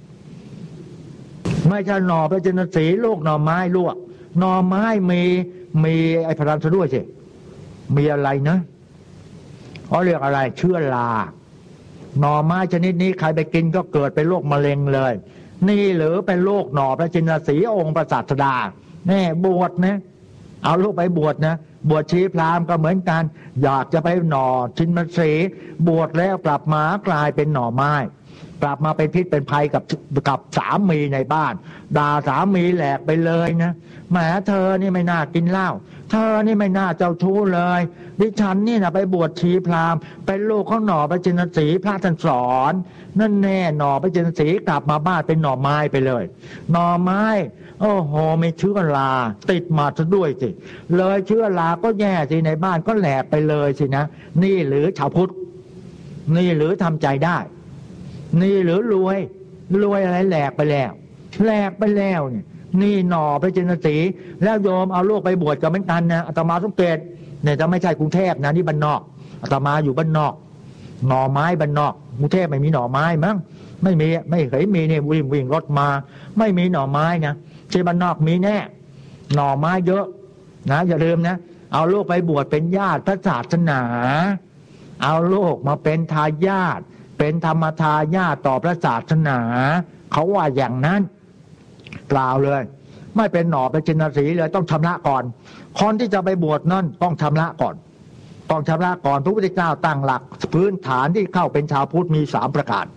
ไม่ใช่หน่อพระชินสีลูกหน่อไม้ลวกหน่อไม้มีไอ้พลันซะด้วยสิมีอะไรนะเขาเรียกอะไรเชื้อราหน่อไม้ชนิดนี้ใครไปกินก็เกิดเป็นโรคมะเร็งเลยนี่หรือเป็นโรคหน่อพระชินสีองค์พระศาสดาแน่บวชนะเอาลูกไปบวชนะบวชชีพราหมณ์ก็เหมือนกันอยากจะไปหน่อชินสีบวชแล้วกลับมากลายเป็นหน่อไม้กลับมาเป็นพิษเป็นภัยกับสามีในบ้านด่าสามีแหลกไปเลยนะแหมเธอนี่ไม่น่ากินเหล้าเธอนี่ไม่น่าเจ้าชู้เลยดิฉันนี่นะไปบวชชีพราหมณ์เป็นลูกของหน่อพระชินสีพระท่านสอนนั่นแน่หน่อพระชินสีกลับมาบ้านเป็นหน่อไม้ไปเลยหน่อไม้โอ้โหไม่เชื้อราติดมาซะด้วยสิเลยเชื้อราก็แย่สิในบ้านก็แหลกไปเลยสินะนี่หรือชาวพุทธนี่หรือทำใจได้นี่หรือรวยอะไรแหลกไปแล้วเนี่ยนี่หน่อพระชินสีแล้วโยมเอาลูกไปบวชก็เหมือนกันนะอาตมาสังเกตเนี่ยจะไม่ใช่กรุงเทพนะนี่บ้านนอกอาตมาอยู่บ้านนอกหน่อไม้บ้านนอกกรุงเทพไม่มีหน่อไม้มั้งไม่เคยมีเนี่ยวิ่งรถมาไม่มีหน่อไม้นะที่บ้านนอกมีแน่หน่อไม้เยอะนะอย่าลืมนะเอาลูกไปบวชเป็นญาติพระศาสนาเอาลูกมาเป็นทายาทเป็นธรรมทายาทต่อพระศาสนาเขาว่าอย่างนั้นเปล่าเลยไม่เป็นหน่อเป็นชินสีเลยต้องชำระก่อนคนที่จะไปบวชนั่นต้องชำระก่อนพระพุทธเจ้าตั้งหลักพื้นฐานที่เข้าเป็นชาวพุทธมี3 ประการ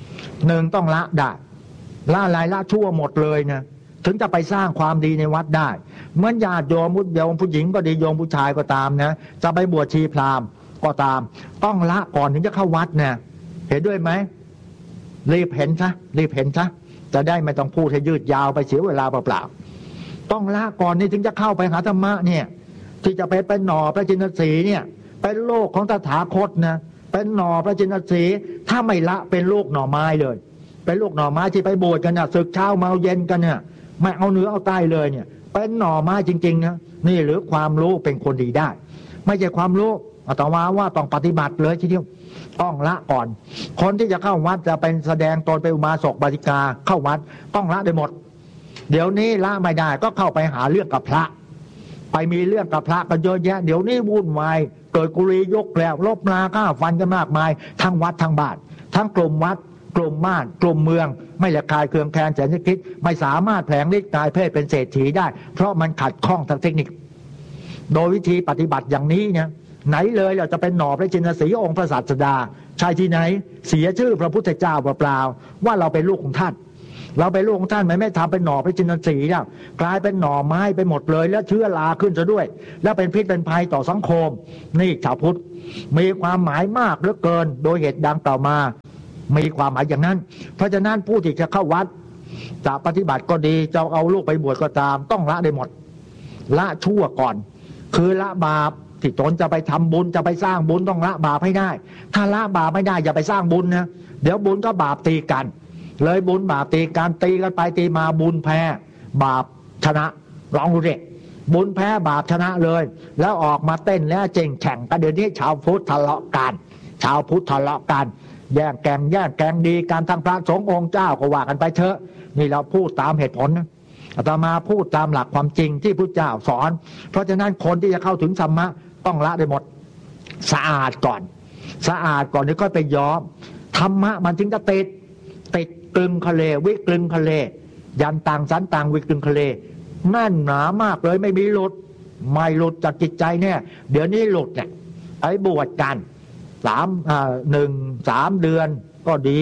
1ต้องละได้ละอะไรละชั่วหมดเลยนะถึงจะไปสร้างความดีในวัดได้เหมือนญาติโยมผู้หญิงก็ดีโยมผู้ชายก็ตามนะจะไปบวชชีพราหมณ์ก็ตามต้องละก่อนถึงจะเข้าวัดนะเห็นด้วยไหมรีบเห็นซะจะได้ไม่ต้องพูดให้ยืดยาวไปเสียเวลาเปล่าๆต้องละก่อนนี่ถึงจะเข้าไปหาธรรมะเนี่ยที่จะไปเป็นหน่อพระชินสีเนี่ยเป็นโลกของตถาคตนะเป็นหน่อพระชินสีถ้าไม่ละเป็นลูกหน่อไม้เลยเป็นลูกหน่อไม้ที่ไปบวชกันนะศึกเช้าเมาเย็นกันเนี่ยไม่เอาเหนือเอาใต้เลยเนี่ยเป็นหน่อไม้จริงๆนะนี่หรือความรู้เป็นคนดีได้ไม่ใช่ความรู้อาตมาว่าต้องปฏิบัติเลยทีเดียวต้องละก่อนคนที่จะเข้าวัดจะเป็นแสดงตนเป็นอุบาสกบาสิกาเข้าวัดต้องละได้หมดเดี๋ยวนี้ละไม่ได้ก็เข้าไปหาเรื่องกับพระไปมีเรื่องกับพระกันเยอะแยะเดี๋ยวนี้วุ่นวายเกิดกุลียกแล้วลบราฆ่าฟันกันมากมายทั้งวัดทั้งบ้านทั้งกลุ่มวัดกลุ่มบ้านกลุ่มเมืองไม่ละคายเคืองแคลนแสนจะคิดไม่สามารถแผลงฤทธิ์กายเพศเป็นเศรษฐีได้เพราะมันขัดข้องทางเทคนิคโดยวิธีปฏิบัติอย่างนี้เนี่ยไหนเลยเราจะเป็นหน่อพระจินสีห์องค์พระศาสดาใช่ที่ไหนเสียชื่อพระพุทธเจ้าเปล่าๆว่าเราเป็นลูกของท่านเราเป็นลูกของท่านไม่ทำเป็นหน่อพระจินสีห์แล้วกลายเป็นหน่อไม้ไปหมดเลยแล้วเชื้อราขึ้นซะด้วยแล้วเป็นพิษเป็นภัยต่อสังคมนี่ชาวพุทธมีความหมายมากเหลือเกินโดยเหตุดังต่อมามีความหมายอย่างนั้นเพราะฉะนั้นผู้ที่จะเข้าวัดจะปฏิบัติก็ดีจะเอาลูกไปบวชก็ตามต้องละได้หมดละชั่วก่อนคือละบาปที่ตนจะไปทำบุญจะไปสร้างบุญต้องละบาปให้ได้ถ้าละบาปไม่ได้อย่าไปสร้างบุญนะเดี๋ยวบุญก็บาปตีกันเลยบุญบาปตีกันตีกันไปตีมาบุญแพ้บาปชนะลองดูดิบุญแพ้บาปชนะเลยแล้วออกมาเต้นแล้วเจ่งแข่งกันเดี๋ยวนี้ชาวพุทธทะเลาะกันชาวพุทธทะเลาะกันแย่งแกงดีการทั้งพระสงฆ์องค์เจ้าก็ว่ากันไปเถอะนี่เราพูดตามเหตุผลนะอาตมาพูดตามหลักความจริงที่พุทธเจ้าสอนเพราะฉะนั้นคนที่จะเข้าถึงธรรมะต้องละได้หมดสะอาดก่อนที่ค่อยไปย้อมธรรมะมันถึงจะติดกลึงทะเลวิกลึงทะเลยันต่างสันต่างวิกลึงทะเลแน่นหนามากเลยไม่มีหลุดไม่หลุดจากจิตใจเนี่ยเดี๋ยวนี้หลุดเนี่ยไอ้บวชกัน3 เดือนก็ดี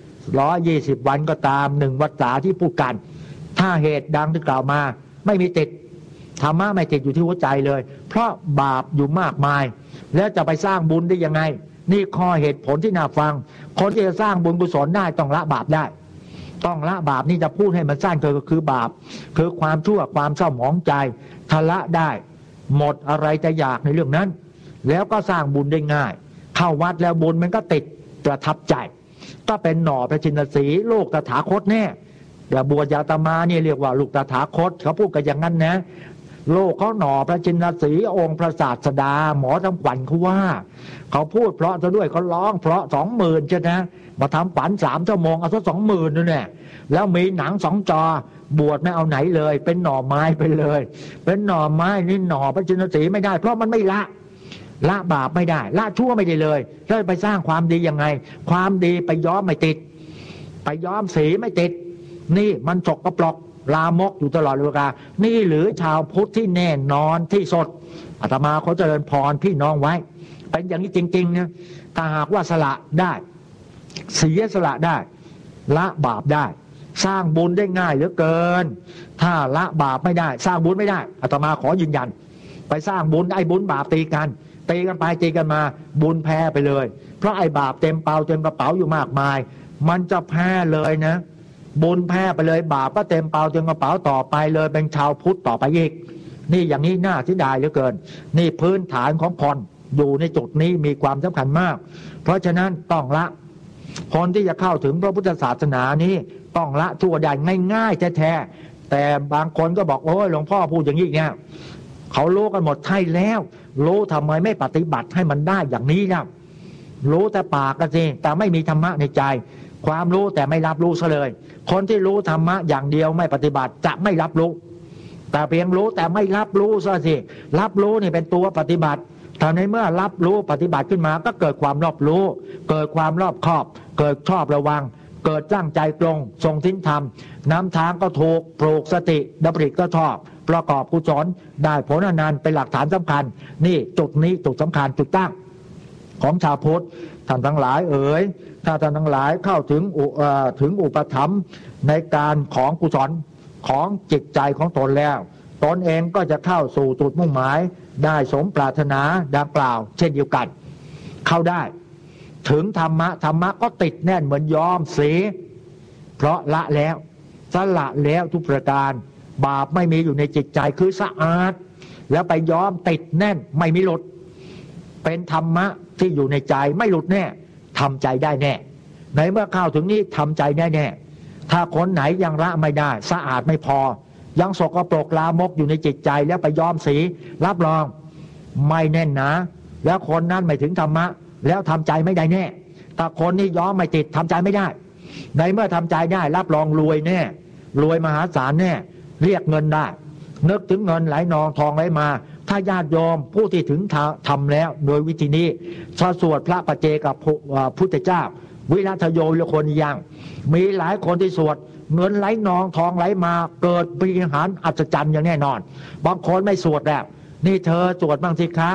120 วันก็ตาม1 วรรษาที่พูดกันถ้าเหตุดังที่กล่าวมาไม่มีติดธรรมะไม่ติดอยู่ที่หัวใจเลยเพราะบาปอยู่มากมายแล้วจะไปสร้างบุญได้ยังไงนี่ข้อเหตุผลที่น่าฟังคนที่จะสร้างบุญกุศลได้ต้องละบาปได้ต้องละบาปนี่จะพูดให้มันสั้นก็คือบาปคือความชั่วความเศร้าหมองใจทละได้หมดอะไรจะอยากในเรื่องนั้นแล้วก็สร้างบุญได้ง่ายเข้าวัดแล้วบุญมันก็ติดประทับใจก็เป็นหน่อพระชินสีห์ลูกตถาคตแน่เดี๋ยวบวชอาตมาเนี่ยเรียกว่าลูกตถาคตเขาพูดกันอย่างนั้นนะโลกเขาหน่อพระชินสีห์องค์พระศาสดาหมอทำขวัญเขาว่าเขาพูดเพราะซะด้วยเขาร้องเพราะ 20,000ใช่ไหมมาทำฝัน3 ชั่วโมงเอาซะ 20,000นั่นแหละแล้วมีหนัง2 จอบวชไม่เอาไหนเลยเป็นหน่อไม้ไปเลยเป็นหน่อไม้นี่หน่อพระชินสีห์ไม่ได้เพราะมันไม่ละบาปไม่ได้ละชั่วไม่ได้เลยแล้วไปสร้างความดียังไงความดีไปย้อมไม่ติดไปย้อมสีไม่ติดนี่มันสกปรกลามกอยู่ตลอดเวลานี่หรือชาวพุทธที่แน่นอนที่สดอาตมาเขาเจริญพรพี่น้องไว้เป็นอย่างนี้จริงๆนะถ้าหากว่าสละได้เสียสละได้ละบาปได้สร้างบุญได้ง่ายเหลือเกินถ้าละบาปไม่ได้สร้างบุญไม่ได้อาตมาขอยืนยันไปสร้างบุญไอ้บุญบาปตีกันไปตีกันมาบุญแพ้ไปเลยเพราะไอ้บาปเต็มเป๋าเต็มกระเป๋าอยู่มากมายมันจะแพ้เลยนะบุญแพ้ไปเลยบาปก็เต็มเป๋าเต็มกระเป๋าต่อไปเลยเป็นชาวพุทธต่อไปอีกนี่อย่างนี้น่าเสียดายเหลือเกินนี่พื้นฐานของคนอยู่ในจุดนี้มีความสำคัญมากเพราะฉะนั้นต้องละคนที่จะเข้าถึงพระพุทธศาสนานี้ต้องละชั่วได้ง่ายๆแท้ๆแต่บางคนก็บอกโอ้ยหลวงพ่อพูดอย่างนี้เนี่ยเขารู้กันหมดใช่แล้วรู้ทำไมไม่ปฏิบัติให้มันได้อย่างนี้นะรู้แต่ปากกันสิแต่ไม่มีธรรมะในใจความรู้แต่ไม่รับรู้ซะเลยคนที่รู้ธรรมะอย่างเดียวไม่ปฏิบัติจะไม่รับรู้แต่เพียงรู้แต่ไม่รับรู้ซะสิรับรู้นี่เป็นตัวปฏิบัติถ้าในเมื่อรับรู้ปฏิบัติขึ้นมาก็เกิดความรอบรู้เกิดความรอบคอบเกิดชอบระวังเกิดตั้งใจตรงทรงทิ้งธรรมน้ำทางก็ถูกปลูกสติดำริก็ชอบประกอบกุศลได้ผลอนันต์เป็นหลักฐานสำคัญนี่จุดนี้จุดสำคัญจุดตั้งของชาวพุทธท่านทั้งหลายถ้าท่านทั้งหลายเข้าถึงอุปถัมภ์ในการของกุศลของจิตใจของตนแล้วตนเองก็จะเข้าสู่จุดมุ่งหมายได้สมปรารถนาดังกล่าวเช่นเดียวกันเข้าได้ถึงธรรมะก็ติดแน่นเหมือนย้อมสีเพราะละแล้วสละแล้วทุกประการบาปไม่มีอยู่ในจิตใจคือสะอาดแล้วไปย้อมติดแน่นไม่มีหลุดเป็นธรรมะที่อยู่ในใจไม่หลุดแน่ทำใจได้แน่ในเมื่อเข้าถึงนี้ทำใจได้แน่ถ้าคนไหนยังละไม่ได้สะอาดไม่พอยังสกปรกลามกอยู่ในจิตใจแล้วไปย้อมสีรับรองไม่แน่นนะแล้วคนนั้นไม่ถึงธรรมะแล้วทำใจไม่ได้แน่ถ้าคนนี้ย้อมไม่ติดทำใจไม่ได้ในเมื่อทำใจได้รับรองรวยแน่รวยมหาศาลแน่เรียกเงินได้นึกถึงเงินไหลนองทองไหลมาถ้าญาติโยมผู้ที่ถึงทำแล้วโดยวิธีนี้สวดพระปัจเจกับพุทธเจ้าวิรัตโยละคนยังมีหลายคนที่สวดเงินไหลนองทองไหลมาเกิดปาฏิหาริย์อัศจรรย์อย่างแน่นอนบางคนไม่สวดแล้วนี่เธอสวดบ้างสิคะ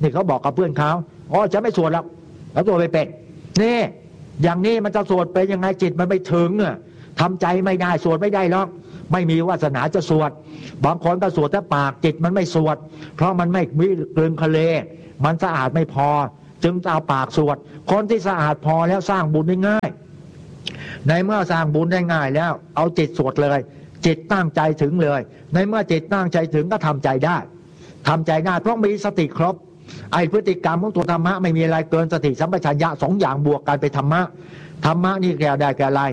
นี่เขาบอกกับเพื่อนเขาอ๋อจะไม่สวดหรอกแล้วตัวไปเป็นนี่อย่างนี้มันจะสวดเป็นยังไงจิตมันไม่ถึงอ่ะทำใจไม่ได้สวดไม่ได้หรอกไม่มีวาสนาจะสวดบางคนก็สวดแต่ปากจิตมันไม่สวดเพราะมันไม่มีกลืนทะเลมันสะอาดไม่พอจึงเอาปากสวดคนที่สะอาดพอแล้วสร้างบุญได้ง่ายในเมื่อสร้างบุญได้ง่ายแล้วเอาจิตสวดเลยจิตตั้งใจถึงเลยในเมื่อจิตตั้งใจถึงก็ทำใจได้เพราะมีสติครบไอ้พฤติกรรมของตัวธรรมะไม่มีอะไรเกินสติสัมปชัญญะ2 อย่างบวกกันไปธรรมะนี่แก่ได้แก่อะไร